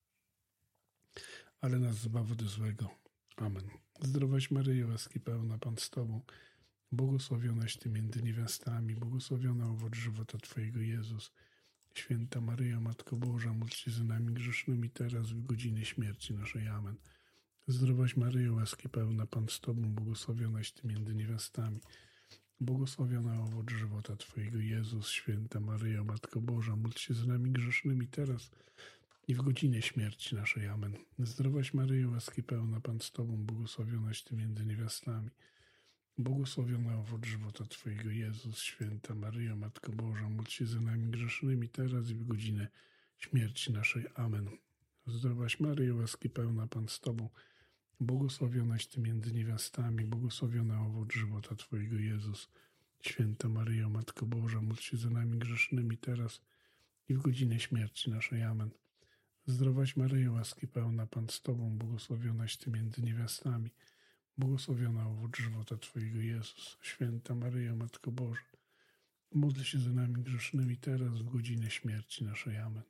ale nas zbaw od złego. Amen. Zdrowaś Maryjo, łaski pełna, Pan z Tobą, błogosławionaś Ty między niewiastami, błogosławiona owoc żywota Twojego, Jezus. Święta Maryjo, Matko Boża, módl się za nami grzesznymi, teraz w godzinie śmierci naszej. Amen. Zdrowaś Maryjo, łaski pełna, Pan z Tobą, błogosławionaś Ty między niewiastami, błogosławiona owoc żywota Twojego, Jezus. Święta Maryjo, Matko Boża, módl się za nami grzesznymi, teraz i w godzinie śmierci naszej. Amen. Zdrowaś Maryjo, łaski pełna, Pan z Tobą, błogosławionaś Ty między niewiastami, błogosławiona owoc żywota Twojego, Jezus. Święta Maryjo, Matko Boża, módl się za nami grzesznymi, teraz i w godzinę śmierci naszej. Amen. Zdrowaś Maryjo, łaski pełna, Pan z Tobą, błogosławionaś Ty między niewiastami, błogosławiona owoc żywota Twojego, Jezus. Święta Maryjo, Matko Boża, módl się za nami grzesznymi, teraz i w godzinę śmierci naszej. Amen. Zdrowaś Maryjo, łaski pełna, Pan z Tobą, błogosławionaś Ty między niewiastami, błogosławiona owoc żywota Twojego, Jezus. Święta Maryjo, Matko Boża, módl się za nami grzesznymi, teraz w godzinę śmierci naszej. Amen.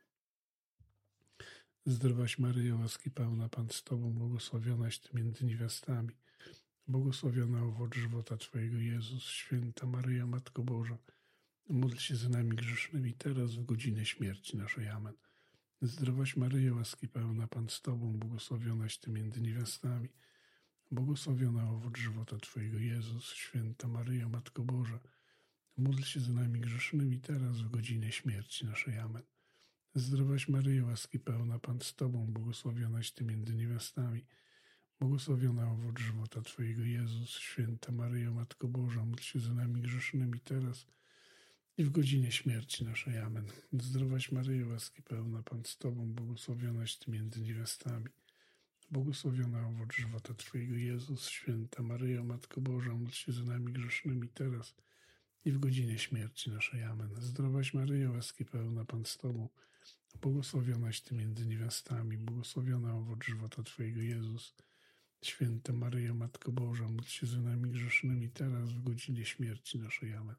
Zdrowaś Maryjo, łaski pełna, Pan z Tobą, błogosławionaś Ty między niewiastami, błogosławiona owoc żywota Twojego, Jezus. Święta Maryjo, Matko Boża, módl się za nami grzesznymi, teraz w godzinę śmierci naszej. Amen. Zdrowaś Maryjo, łaski pełna, Pan z Tobą, błogosławionaś Ty między niewiastami, błogosławiona owoc żywota Twojego, Jezus. Święta Maryjo, Matko Boża, módl się za nami grzesznymi, teraz w godzinę śmierci naszej. Amen. Zdrowaś Maryjo, łaski pełna, Pan z Tobą, błogosławionaś Ty między niewiastami, błogosławiona owoc żywota Twojego, Jezus. Święta Maryjo, Matko Boża, módl się za nami grzesznymi, teraz i w godzinie śmierci naszej. Amen. Zdrowaś Maryjo, łaski pełna, Pan z Tobą, błogosławionaś Ty między niewiastami, błogosławiona owoc żywota Twojego, Jezus. Święta Maryjo, Matko Boża, módl się za nami grzesznymi, teraz i w godzinie śmierci naszej. Amen. Zdrowaś Maryjo, łaski pełna, Pan z Tobą, błogosławionaś Ty między niewiastami, błogosławiona owoc żywota Twojego, Jezus. Święta Maryjo, Matko Boża, módl się za nami grzesznymi, teraz w godzinie śmierci naszej. Amen.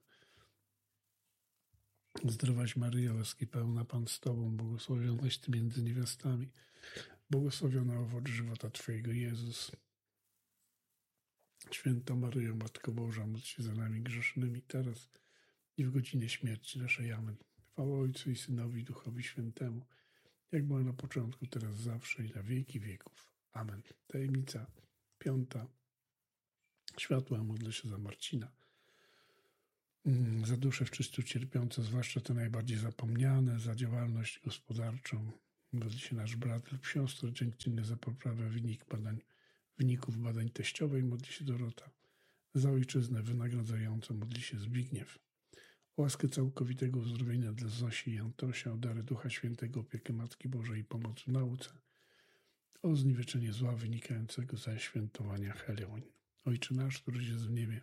Zdrowaś Maryjo, łaski pełna, Pan z Tobą, błogosławionaś Ty między niewiastami, błogosławiona owoc żywota Twojego, Jezus. Święta Maryjo, Matko Boża, módl się za nami grzesznymi, teraz i w godzinie śmierci naszej. Amen. Chwała Ojcu i Synowi i Duchowi Świętemu, jak była na początku, teraz zawsze i na wieki wieków. Amen. Tajemnica piąta. światła. Modlę się za Marcina, za dusze w czyściu cierpiące, zwłaszcza te najbardziej zapomniane, za działalność gospodarczą. Modli się nasz brat lub siostra, dziękczynię za poprawę wyników badań teściowej. Modli się Dorota. Za ojczyznę wynagradzającą modli się Zbigniew. O łaskę całkowitego uzdrowienia dla Zosi i Antosia, o dary Ducha Świętego, opiekę Matki Bożej i pomoc w nauce, o zniweczenie zła wynikającego ze świętowania Halloween. Ojcze nasz, któryś jest w niebie,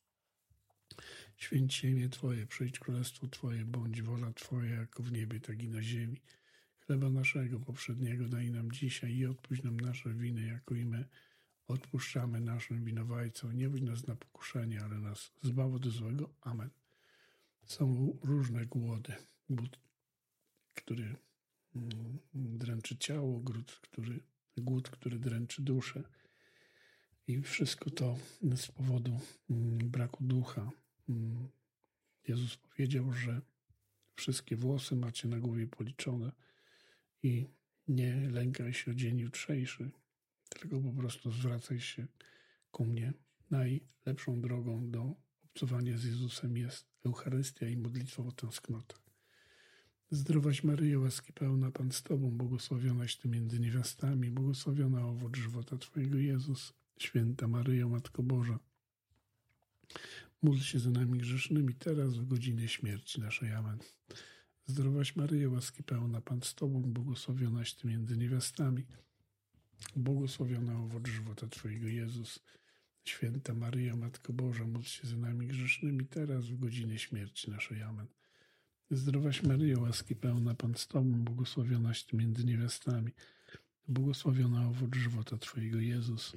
święć się imię Twoje, przyjdź królestwo Twoje, bądź wola Twoja, jako w niebie, tak i na ziemi. Chleba naszego poprzedniego daj nam dzisiaj i odpuść nam nasze winy, jako i my odpuszczamy naszym winowajcom. Nie wódź nas na pokuszenie, ale nas zbaw od złego. Amen. Są różne głody. Głód, który dręczy ciało, głód, który dręczy duszę. I wszystko to z powodu braku ducha. Jezus powiedział, że wszystkie włosy macie na głowie policzone i nie lękaj się o dzień jutrzejszy, tylko po prostu zwracaj się ku mnie. Najlepszą drogą do obcowania z Jezusem jest Eucharystia i modlitwa o tęsknotę. Zdrowaś Maryjo, łaski pełna, Pan z Tobą, błogosławionaś Ty między niewiastami, błogosławiona owoc żywota Twojego Jezus. Święta Maryjo, Matko Boża, módl się za nami grzesznymi, teraz w godzinie śmierci naszej. Amen. Zdrowaś Maryjo, łaski pełna, Pan z Tobą, błogosławionaś Ty między niewiastami, błogosławiona owoc żywota Twojego Jezus. Święta Maryjo, Matko Boża, módl się za nami grzesznymi, teraz w godzinie śmierci naszej. Amen. Zdrowaś Maryjo, łaski pełna, Pan z Tobą, błogosławionaś Ty między niewiastami, błogosławiona owoc żywota Twojego Jezus.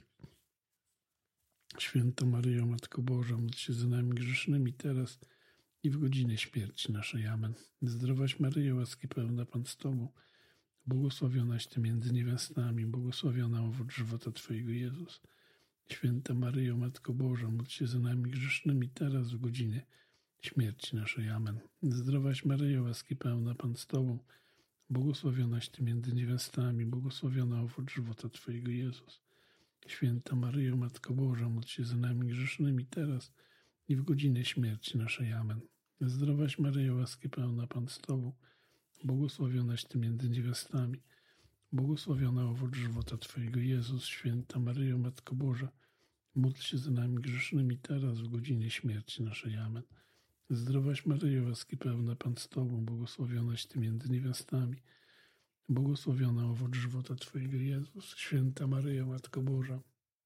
Święta Maryjo, Matko Boża, módl się za nami grzesznymi, teraz i w godzinie śmierci naszej. Amen. Zdrowaś Maryjo, łaski pełna, Pan z Tobą, błogosławionaś Ty między niewiastami, błogosławiona owoc żywota Twojego Jezus. Święta Maryjo, Matko Boża, módl się za nami grzesznymi, teraz w godzinie śmierci naszej. Amen. Zdrowaś Maryjo, łaski pełna, Pan z Tobą, błogosławionaś Ty między niewiastami, błogosławiona owoc żywota Twojego Jezus. Święta Maryjo, Matko Boża, módl się za nami grzesznymi, teraz i w godzinę śmierci naszej. Amen. Zdrowaś Maryjo, łaski pełna, Pan z Tobą, błogosławionaś Ty między niewiastami, błogosławiona owoc żywota Twojego Jezus. Święta Maryjo, Matko Boża, módl się za nami grzesznymi, teraz w godzinie śmierci naszej. Amen. Zdrowaś Maryjo, łaski pełna, Pan z Tobą, błogosławionaś Ty między niewiastami, błogosławiona owoc żywota Twojego Jezus. Święta Maryjo, Matko Boża,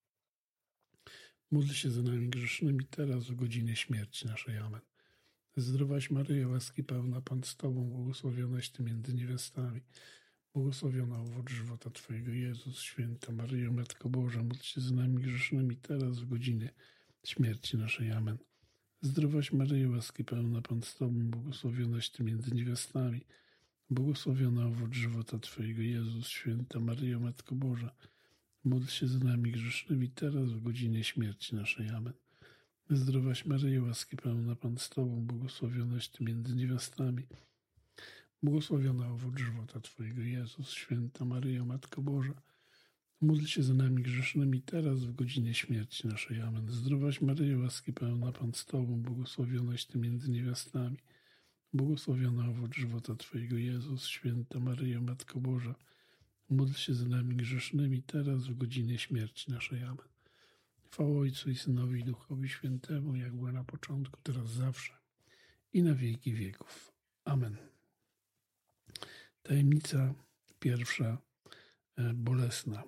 módl się za nami grzesznymi, teraz w godzinie śmierci naszej. Amen. Zdrowaś Maryjo, łaski pełna, Pan z Tobą, błogosławionaś Ty między niewiastami, błogosławiona owoc żywota Twojego Jezus. Święta Maryjo, Matko Boża, módl się za nami grzesznymi, teraz w godzinie śmierci naszej. Amen. Zdrowaś Maryjo, łaski pełna, Pan z Tobą, błogosławionaś Ty między niewiastami, błogosławiona owoc żywota Twojego Jezus. Święta Maryjo, Matko Boża, módl się za nami grzesznymi, teraz w godzinie śmierci naszej. Amen. Zdrowaś Maryjo, łaski pełna, Pan z Tobą, błogosławionaś Ty między niewiastami, błogosławiona owoc żywota Twojego Jezus. Święta Maryjo, Matko Boża, módl się za nami grzesznymi, teraz w godzinie śmierci naszej. Amen. Zdrowaś Maryjo, łaski pełna, Pan z Tobą, błogosławionaś Ty między niewiastami, błogosławiona owoc żywota Twojego Jezus. Święta Maryjo, Matko Boża, módl się za nami grzesznymi, teraz w godzinie śmierci naszej. Amen. Chwała Ojcu i Synowi i Duchowi Świętemu, jak była na początku, teraz zawsze i na wieki wieków. Amen. Tajemnica pierwsza, bolesna.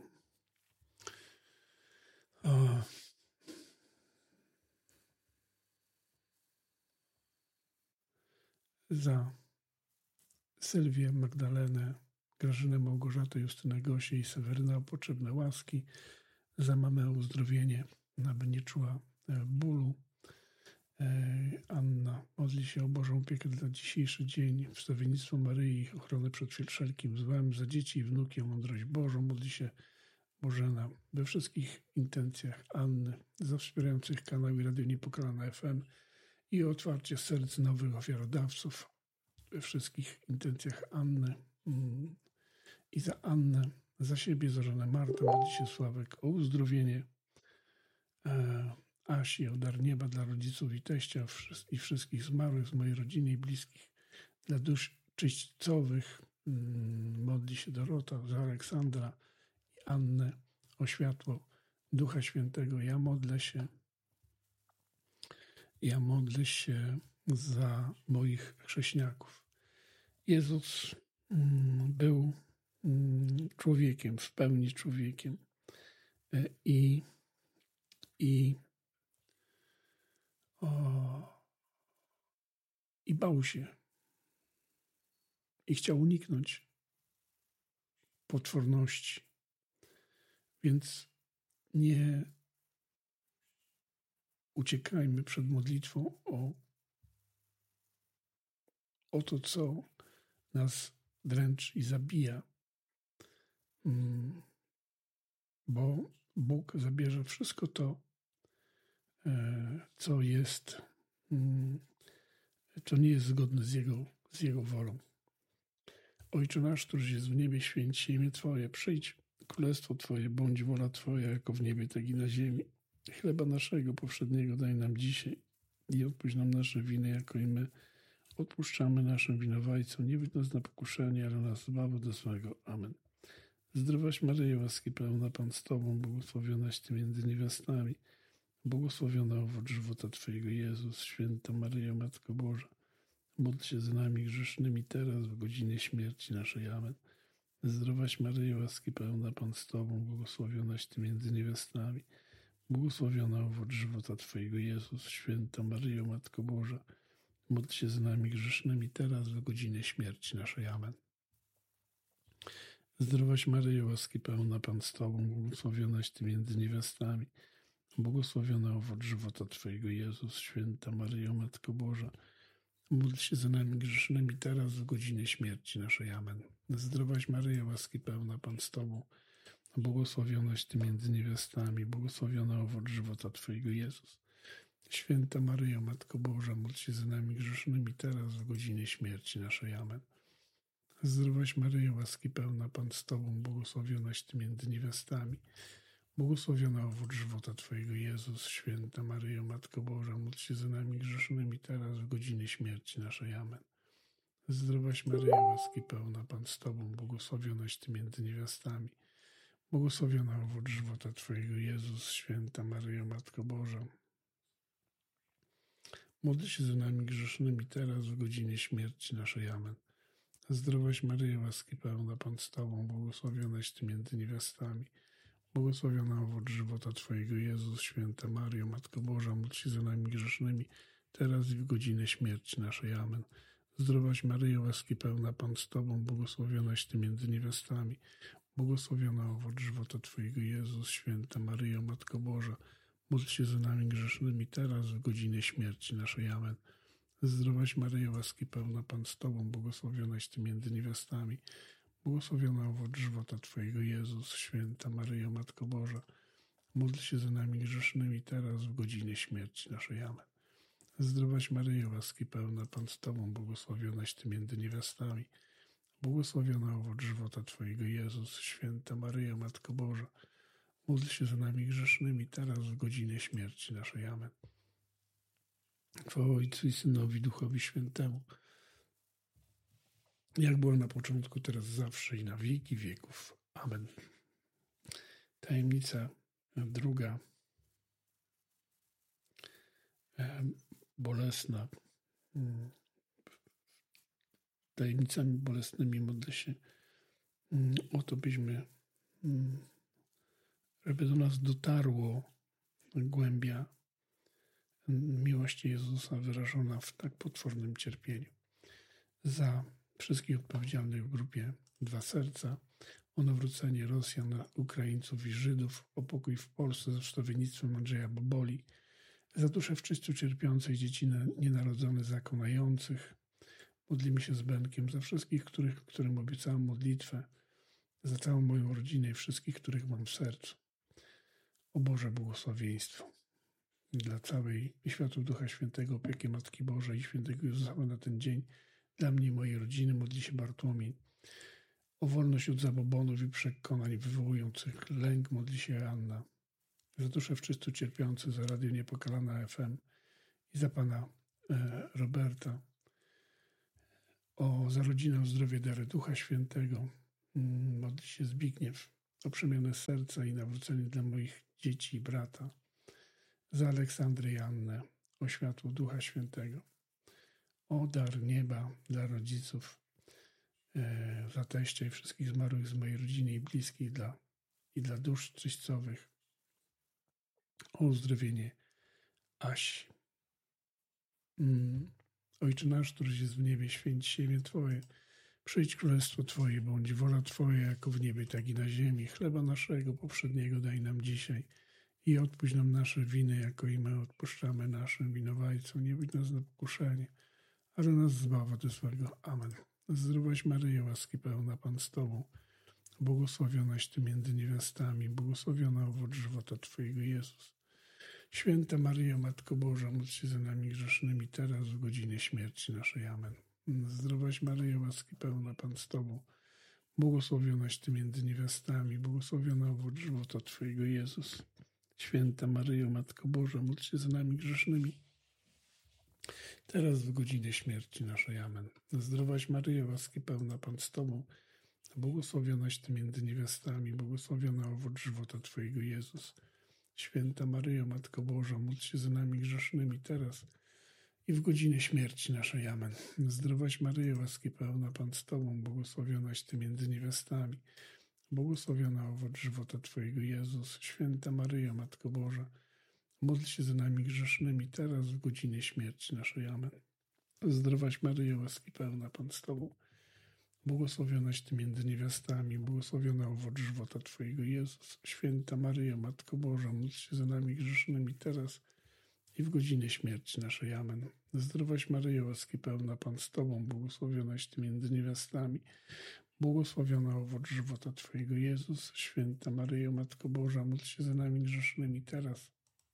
Za Sylwię, Magdalenę, Grażynę, Małgorzatę, Justynę, Gosię i Seweryna o potrzebne łaski, za mamę o uzdrowienie, aby nie czuła bólu. Anna modli się o Bożą opiekę dla dzisiejszy dzień, wstawiennictwo Maryi i ochronę przed wszelkim złem, za dzieci i wnuki o mądrość Bożą. Modli się Bożena we wszystkich intencjach Anny, za wspierających kanał i Radio Niepokalana FM i o otwarcie serc nowych ofiarodawców, we wszystkich intencjach Anny i za Annę, za siebie, za żonę Martę. Modli się Sławek o uzdrowienie, Asi o dar nieba dla rodziców i teścia i wszystkich zmarłych z mojej rodziny i bliskich. Dla dusz czyśćcowych modli się Dorota, za Aleksandra i Annę o światło Ducha Świętego. Ja modlę się za moich chrześniaków. Jezus był człowiekiem, w pełni człowiekiem i bał się i chciał uniknąć potworności. Więc nie uciekajmy przed modlitwą o to, co nas dręczy i zabija, bo Bóg zabierze wszystko to, co nie jest zgodne z Jego wolą. Ojcze nasz, któryś jest w niebie, święć się imię Twoje, przyjdź królestwo Twoje, bądź wola Twoja, jako w niebie, tak i na ziemi. Chleba naszego powszedniego daj nam dzisiaj i odpuść nam nasze winy, jako i my odpuszczamy naszym winowajcom. Nie wódź nas na pokuszenie, ale nas zbaw od złego. Amen. Zdrowaś Maryjo, łaski pełna, Pan z Tobą, błogosławionaś Ty między niewiastami, błogosławiona owoc żywota Twojego, Jezus. Święta Maryjo, Matko Boża, módl się za nami grzesznymi teraz, w godzinie śmierci naszej. Amen. Zdrowaś Maryjo, łaski pełna, Pan z Tobą, błogosławionaś Ty między niewiastami, błogosławiona owoc żywota Twojego, Jezus. Święta Maryjo, Matko Boża, módl się za nami grzesznymi teraz, w godzinie śmierci naszej. Amen. Zdrowaś Maryjo, łaski pełna, Pan z Tobą, błogosławionaś Ty między niewiastami, błogosławiona owoc żywota Twojego, Jezus. Święta Maryjo, Matko Boża, módl się za nami grzesznymi teraz, w godzinie śmierci naszej. Amen. Zdrowaś Maryjo, łaski pełna, Pan z Tobą, błogosławionaś Ty między niewiastami, błogosławiona owoc żywota Twojego, Jezus. Święta Maryjo, Matko Boża, módl się za nami grzesznymi teraz, w godzinie śmierci naszej. Amen. Zdrowaś Maryjo, łaski pełna, Pan z Tobą, błogosławionaś Ty między niewiastami, błogosławiona owoc żywota Twojego, Jezus. Święta Maryjo, Matko Boża, módl się za nami grzesznymi teraz, w godzinie śmierci naszej. Amen. Zdrowaś Maryjo, łaski pełna, Pan z Tobą, błogosławionaś Ty między niewiastami, błogosławiona owoc żywota Twojego, Jezus. Święta Maryjo, Matko Boża, módl się za nami grzesznymi teraz, w godzinie śmierci naszej. Amen. Zdrowaś Maryjo, łaski pełna, Pan z Tobą, błogosławionaś Ty między niewiastami, błogosławiona owoc żywota Twojego, Jezus. Święta Maryjo, Matko Boża, módl się za nami grzesznymi teraz i w godzinę śmierci naszej. Amen. Zdrowaś Maryjo, łaski pełna, Pan z Tobą, błogosławionaś Ty między niewiastami, błogosławiona owoc żywota Twojego, Jezus. Święta Maryjo, Matko Boża, módl się za nami grzesznymi teraz, w godzinę śmierci naszej. Amen. Zdrowaś Maryjo, łaski pełna, Pan z Tobą, błogosławionaś Ty między niewiastami, błogosławiona owoc żywota Twojego, Jezus. Święta Maryjo, Matko Boża, módl się za nami grzesznymi teraz, w godzinie śmierci naszej. Amen. Zdrowaś Maryjo, łaski pełna, Pan z Tobą, błogosławionaś Ty między niewiastami, błogosławiona owoc żywota Twojego, Jezus. Święta Maryjo, Matko Boża, módl się za nami grzesznymi teraz, w godzinie śmierci naszej. Amen. Chwała Ojcu i Synowi, Duchowi Świętemu, jak było na początku, teraz, zawsze i na wieki wieków. Amen. Tajemnica druga, bolesna. Tajemnicami bolesnymi modlę się o to, żeby do nas dotarło głębia miłości Jezusa wyrażona w tak potwornym cierpieniu. Za wszystkich odpowiedzialnych w grupie Dwa Serca, o nawrócenie Rosjan, Ukraińców i Żydów, o pokój w Polsce za wstawiennictwem Andrzeja Boboli, za dusze w czyściu cierpiących dzieci nienarodzone zakonających. Modlimy się z Benkiem za wszystkich, którym obiecałem modlitwę, za całą moją rodzinę i wszystkich, których mam w sercu. O Boże błogosławieństwo dla całej światów Ducha Świętego, opieki Matki Bożej i Świętego Józefa na ten dzień, dla mnie i mojej rodziny modli się Bartłomiej. O wolność od zabobonów i przekonań wywołujących lęk modli się Anna. za duszę wszyscy cierpiący, za Radio Niepokalana FM i za pana Roberta, za rodzinę, o zdrowie, dary Ducha Świętego. Modli się Zbigniew o przemianę serca i nawrócenie dla moich dzieci i brata, za Aleksandrę i Annę, o światło Ducha Świętego, o dar nieba dla rodziców, za teścia i wszystkich zmarłych z mojej rodziny i bliskich, i dla dusz czyścowych, o uzdrowienie Asi. Ojcze nasz, któryś jest w niebie, święć się imię Twoje. Przyjdź królestwo Twoje, bądź wola Twoja, jako w niebie, tak i na ziemi. Chleba naszego poprzedniego daj nam dzisiaj i odpuść nam nasze winy, jako i my odpuszczamy naszym winowajcom. Nie wódź nas na pokuszenie, ale nas zbaw od złego. Amen. Zdrowaś Maryjo, łaski pełna, Pan z Tobą, błogosławionaś Ty między niewiastami, błogosławiona owoc żywota Twojego, Jezus. Święta Maryjo, Matko Boża, módl się za nami grzesznymi, teraz w godzinie śmierci naszej. Amen. Zdrowaś Maryjo, łaski pełna, Pan z Tobą, błogosławionaś Ty między niewiastami, błogosławiona owoc żywota Twojego, Jezus. Święta Maryjo, Matko Boża, módl się za nami grzesznymi, teraz w godzinie śmierci naszej. Amen. Zdrowaś Maryjo, łaski pełna, Pan z Tobą, błogosławionaś Ty między niewiastami, błogosławiona owoc żywota Twojego, Jezus. Święta Maryjo, Matko Boża, módl się za nami grzesznymi, teraz i w godzinie śmierci naszej. Amen. Zdrowaś Maryjo, łaski pełna, Pan z Tobą, błogosławionaś Ty między niewiastami, błogosławiona owoc żywota Twojego, Jezus. Święta Maryjo, Matko Boża, módl się za nami grzesznymi, teraz w godzinie śmierci naszej. Amen. Zdrowaś Maryjo, łaski pełna, Pan z Tobą, błogosławionaś Ty między niewiastami, błogosławiona owoc żywota Twojego, Jezus. Święta Maryjo, Matko Boża, módl się za nami grzesznymi, teraz i w godzinie śmierci naszej. Amen. Zdrowaś Maryjo, łaski pełna, Pan z Tobą, błogosławionaś Ty między niewiastami, błogosławiona owoc żywota Twojego, Jezus. Święta Maryjo, Matko Boża, módl się za nami grzesznymi, teraz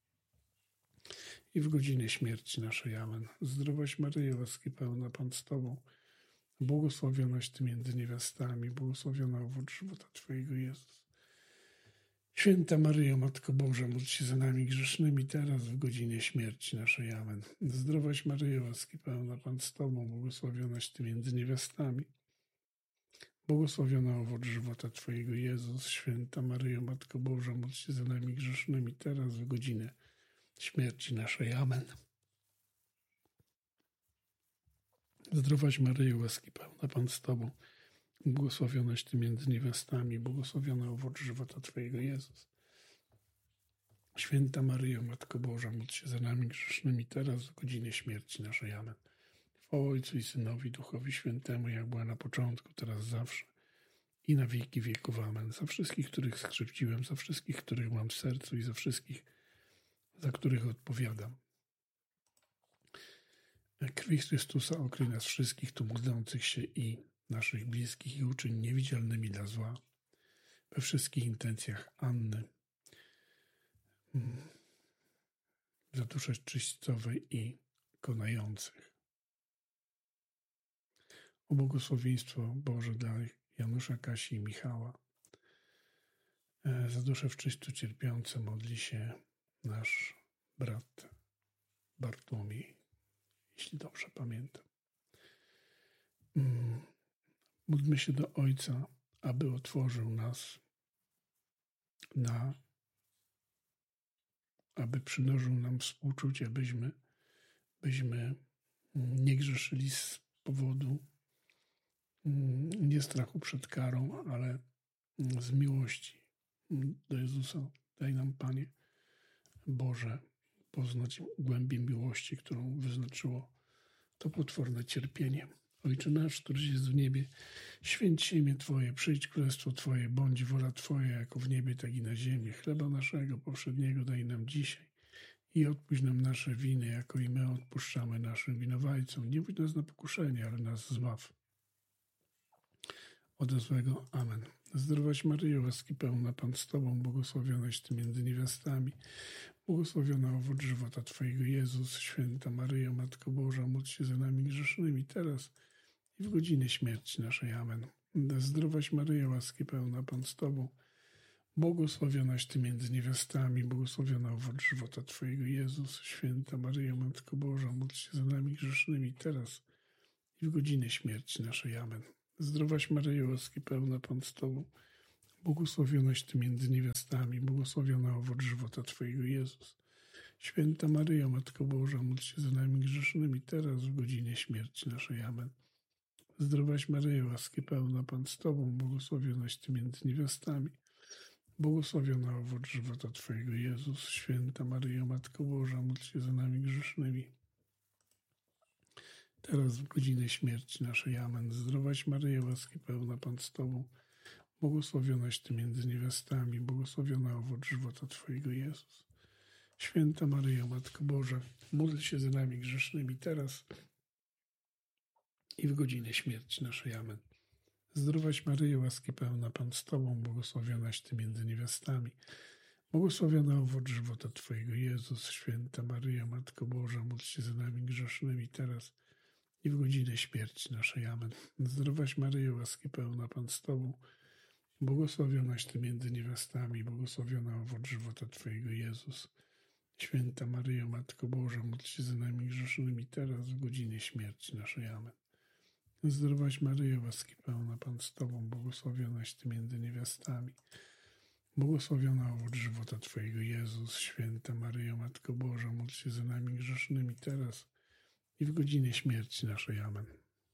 i w godzinie śmierci naszej. Amen. Zdrowaś Maryjo, łaski pełna, Pan z Tobą, błogosławionaś Ty między niewiastami, błogosławiona owoc żywota Twojego, Jezus. Święta Maryjo, Matko Boża, módl się za nami grzesznymi, teraz w godzinie śmierci naszej. Amen. Zdrowaś Maryjo, łaski pełna, Pan z Tobą, błogosławionaś Ty między niewiastami, błogosławiona owoc żywota Twojego, Jezus. Święta Maryjo, Matko Boża, módl się za nami grzesznymi, teraz w godzinę śmierci naszej. Amen. Zdrowaś Maryjo, łaski pełna, Pan z Tobą, błogosławionaś Ty między niewiastami, błogosławiona owoc żywota Twojego, Jezus. Święta Maryjo, Matko Boża, módl się za nami grzesznymi, teraz w godzinie śmierci naszej. Amen. Chwała Ojcu i Synowi, Duchowi Świętemu, jak była na początku, teraz zawsze i na wieki wieków. Amen. Za wszystkich, których skrzywdziłem, za wszystkich, których mam w sercu i za wszystkich, za których odpowiadam. Krwi Chrystusa okryj nas wszystkich tu módlących się i naszych bliskich i uczyń niewidzialnymi dla zła we wszystkich intencjach Anny, za dusze czyścowej i konających. O błogosławieństwo Boże dla Janusza, Kasi i Michała. Za dusze w czyściu cierpiące modli się nasz brat Bartłomiej, jeśli dobrze pamiętam. Módlmy się do Ojca, aby otworzył nas aby przymnożył nam współczucie, byśmy nie grzeszyli z powodu nie strachu przed karą, ale z miłości do Jezusa. Daj nam, Panie Boże, poznać głębię miłości, którą wyznaczyło to potworne cierpienie. Ojcze nasz, któryś jest w niebie, święć się imię Twoje, przyjdź królestwo Twoje, bądź wola Twoja, jako w niebie, tak i na ziemi. Chleba naszego powszedniego daj nam dzisiaj i odpuść nam nasze winy, jako i my odpuszczamy naszym winowajcom. Nie wódź nas na pokuszenie, ale nas zbaw ode złego. Amen. Zdrowaś Maryjo, łaski pełna, Pan z Tobą, błogosławionaś Ty między niewiastami, błogosławiona owoc żywota Twojego, Jezus. Święta Maryjo, Matko Boża, módl się za nami grzesznymi, teraz i w godzinie śmierci naszej. Amen. Zdrowaś Maryjo, łaski pełna, Pan z Tobą, Błogosławionaś Ty między niewiastami, błogosławiony owoc żywota Twojego, Jezus. Święta Maryjo, Matko Boża, módl się za nami grzesznymi, teraz i w godzinę śmierci naszej. Amen. Zdrowaś Maryjo, łaski pełna, Pan z Tobą, błogosławionaś Ty między niewiastami, błogosławiony owoc żywota Twojego, Jezus. Święta Maryjo, Matko Boża, módl się za nami grzesznymi, teraz w godzinę śmierci naszej. Amen. Zdrowaś Maryjo, łaski pełna, Pan z Tobą, błogosławionaś Ty między niewiastami, błogosławiony owoc żywota Twojego, Jezus. Święta Maryjo, Matko Boża, módl się za nami grzesznymi, teraz w godzinę śmierci naszej. Amen. Zdrowaś Maryjo, łaski pełna, Pan z Tobą, błogosławionaś Ty między niewiastami, błogosławiony owoc żywota Twojego, Jezus. Święta Maryjo, Matko Boża, módl się za nami grzesznymi, teraz i w godzinę śmierci naszej. Amen. Zdrowaś Maryjo, łaski pełna, Pan z Tobą, błogosławionaś Ty między niewiastami, błogosławiony owoc żywota Twojego, Jezus. Święta Maryjo, Matko Boża, módl się za nami grzesznymi, teraz i w godzinę śmierci naszej. Amen. Zdrowaś Maryjo, łaski pełna, Pan z Tobą, błogosławionaś Ty między niewiastami, błogosławiony owoc żywota Twojego, Jezus. Święta Maryjo, Matko Boża, módl się za nami grzesznymi, teraz w godzinę śmierci naszej. Amen. Zdrowaś Maryjo, łaski pełna, Pan z Tobą, błogosławionaś Ty między niewiastami, błogosławiony owoc żywota Twojego, Jezus. Święta Maryjo, Matko Boża, módl się za nami grzesznymi, teraz i w godzinę śmierci naszej. Amen.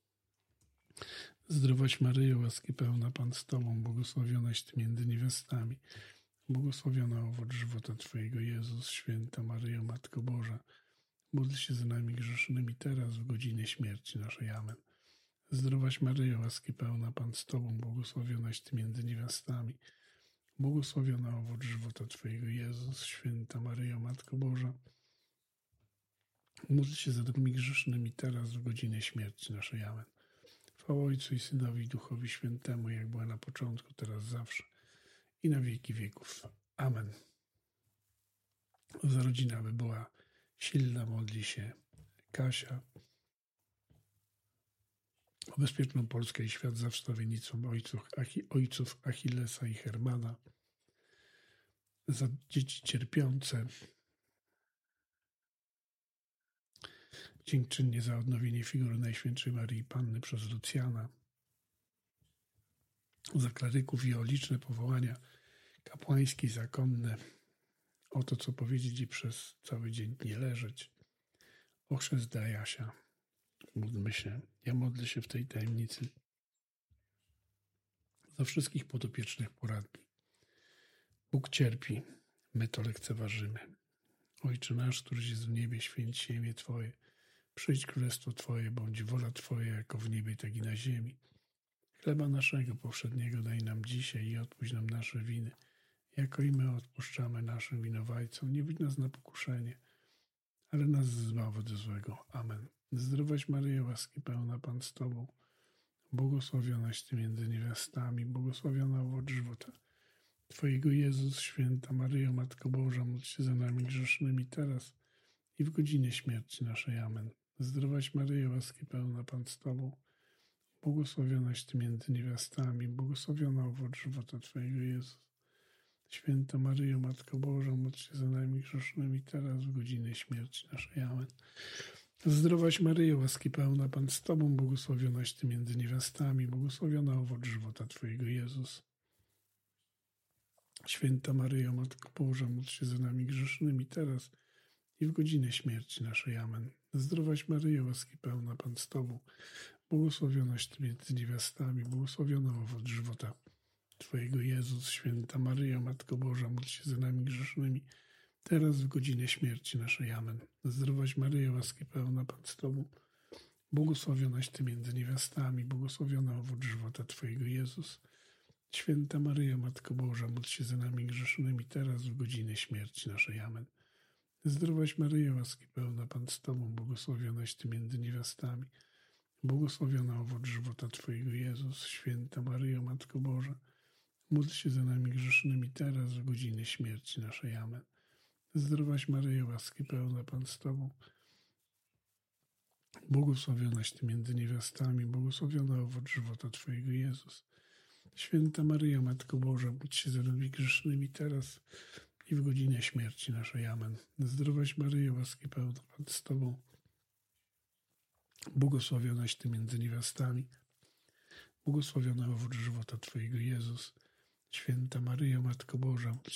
Zdrowaś Maryjo, łaski pełna, Pan z Tobą, błogosławionaś Ty między niewiastami, błogosławiony owoc żywota Twojego, Jezus. Święta Maryjo, Matko Boża, módl się za nami grzesznymi, teraz w godzinę śmierci naszej. Amen. Zdrowaś Maryjo, łaski pełna, Pan z Tobą, błogosławionaś Ty między niewiastami, błogosławiony owoc żywota Twojego, Jezus. Święta Maryjo, Matko Boża, módl się za nami grzesznymi, teraz w godzinę śmierci naszej. Amen. Chwała Ojcu i Synowi i Duchowi Świętemu, jak była na początku, teraz zawsze i na wieki wieków. Amen. Za rodzinę, aby była silna, modli się Kasia. O bezpieczną Polskę i świat za wstawiennicą ojców Achillesa i Hermana. Za dzieci cierpiące. Dziękczynnie za odnowienie figury Najświętszej Maryi Panny przez Lucjana. Za kleryków i o liczne powołania kapłańskie i zakonne. O to, co powiedzieć i przez cały dzień nie leżeć. O chrzest Jasia. Módlmy się. Ja modlę się w tej tajemnicy za wszystkich podopiecznych poradni. Bóg cierpi, my to lekceważymy. Ojcze nasz, któryś jest w niebie, święć się imię Twoje. Przyjdź królestwo Twoje, bądź wola Twoja, jako w niebie, tak i na ziemi. Chleba naszego powszedniego daj nam dzisiaj i odpuść nam nasze winy, jako i my odpuszczamy naszym winowajcom. Nie wódź nas na pokuszenie, ale nas zbaw od złego. Amen. Zdrowaś Maryjo, łaski pełna, Pan z Tobą, błogosławionaś Ty między niewiastami, błogosławiona owoc żywota Twojego, Jezus. Święta Maryjo, Matko Boża, módl się za nami grzesznymi, teraz i w godzinę śmierci naszej. Amen. Zdrowaś Maryjo, łaski pełna, Pan z Tobą, błogosławionaś Ty między niewiastami, błogosławiona owoc żywota Twojego, Jezus. Święta Maryjo, Matko Boża, módl się za nami grzesznymi, teraz w godzinę śmierci naszej. Amen. Zdrowaś Maryjo, łaski pełna, Pan z Tobą, błogosławionaś Ty między niewiastami, błogosławiona owoc żywota Twojego, Jezus. Święta Maryjo, Matko Boża, módl się za nami grzesznymi, teraz i w godzinę śmierci naszej. Amen. Zdrowaś Maryjo, łaski pełna, Pan z Tobą, błogosławionaś Ty między niewiastami, błogosławiona owoc żywota Twojego, Jezus. Święta Maryjo, Matko Boża, módl się za nami grzesznymi, teraz w godzinę śmierci naszej. Amen. Zdrowaś Maryjo, łaski pełna, Pan z Tobą, błogosławionaś Ty między niewiastami, błogosławiona owoc żywota Twojego, Jezus. Święta Maryjo, Matko Boża, módl się za nami grzesznymi, teraz w godzinę śmierci naszej. Amen. Zdrowaś Maryjo, łaski pełna, Pan z Tobą, błogosławionaś Ty między niewiastami, błogosławiona owoc żywota Twojego, Jezus. Święta Maryjo, Matko Boża, módl się za nami grzesznymi, teraz w godzinę śmierci naszej. Amen. Zdrowaś Maryjo, łaski pełna, Pan z Tobą, błogosławionaś Ty między niewiastami, błogosławiona owoc żywota Twojego, Jezus. Święta Maryjo, Matko Boża, módl się za nami grzesznymi teraz i w godzinę śmierci naszej. Amen. Zdrowaś Maryjo, łaski pełna, Pan z Tobą, błogosławionaś Ty między niewiastami, błogosławiony owoc żywota Twojego, Jezus. Święta Maryjo, Matko Boża, módl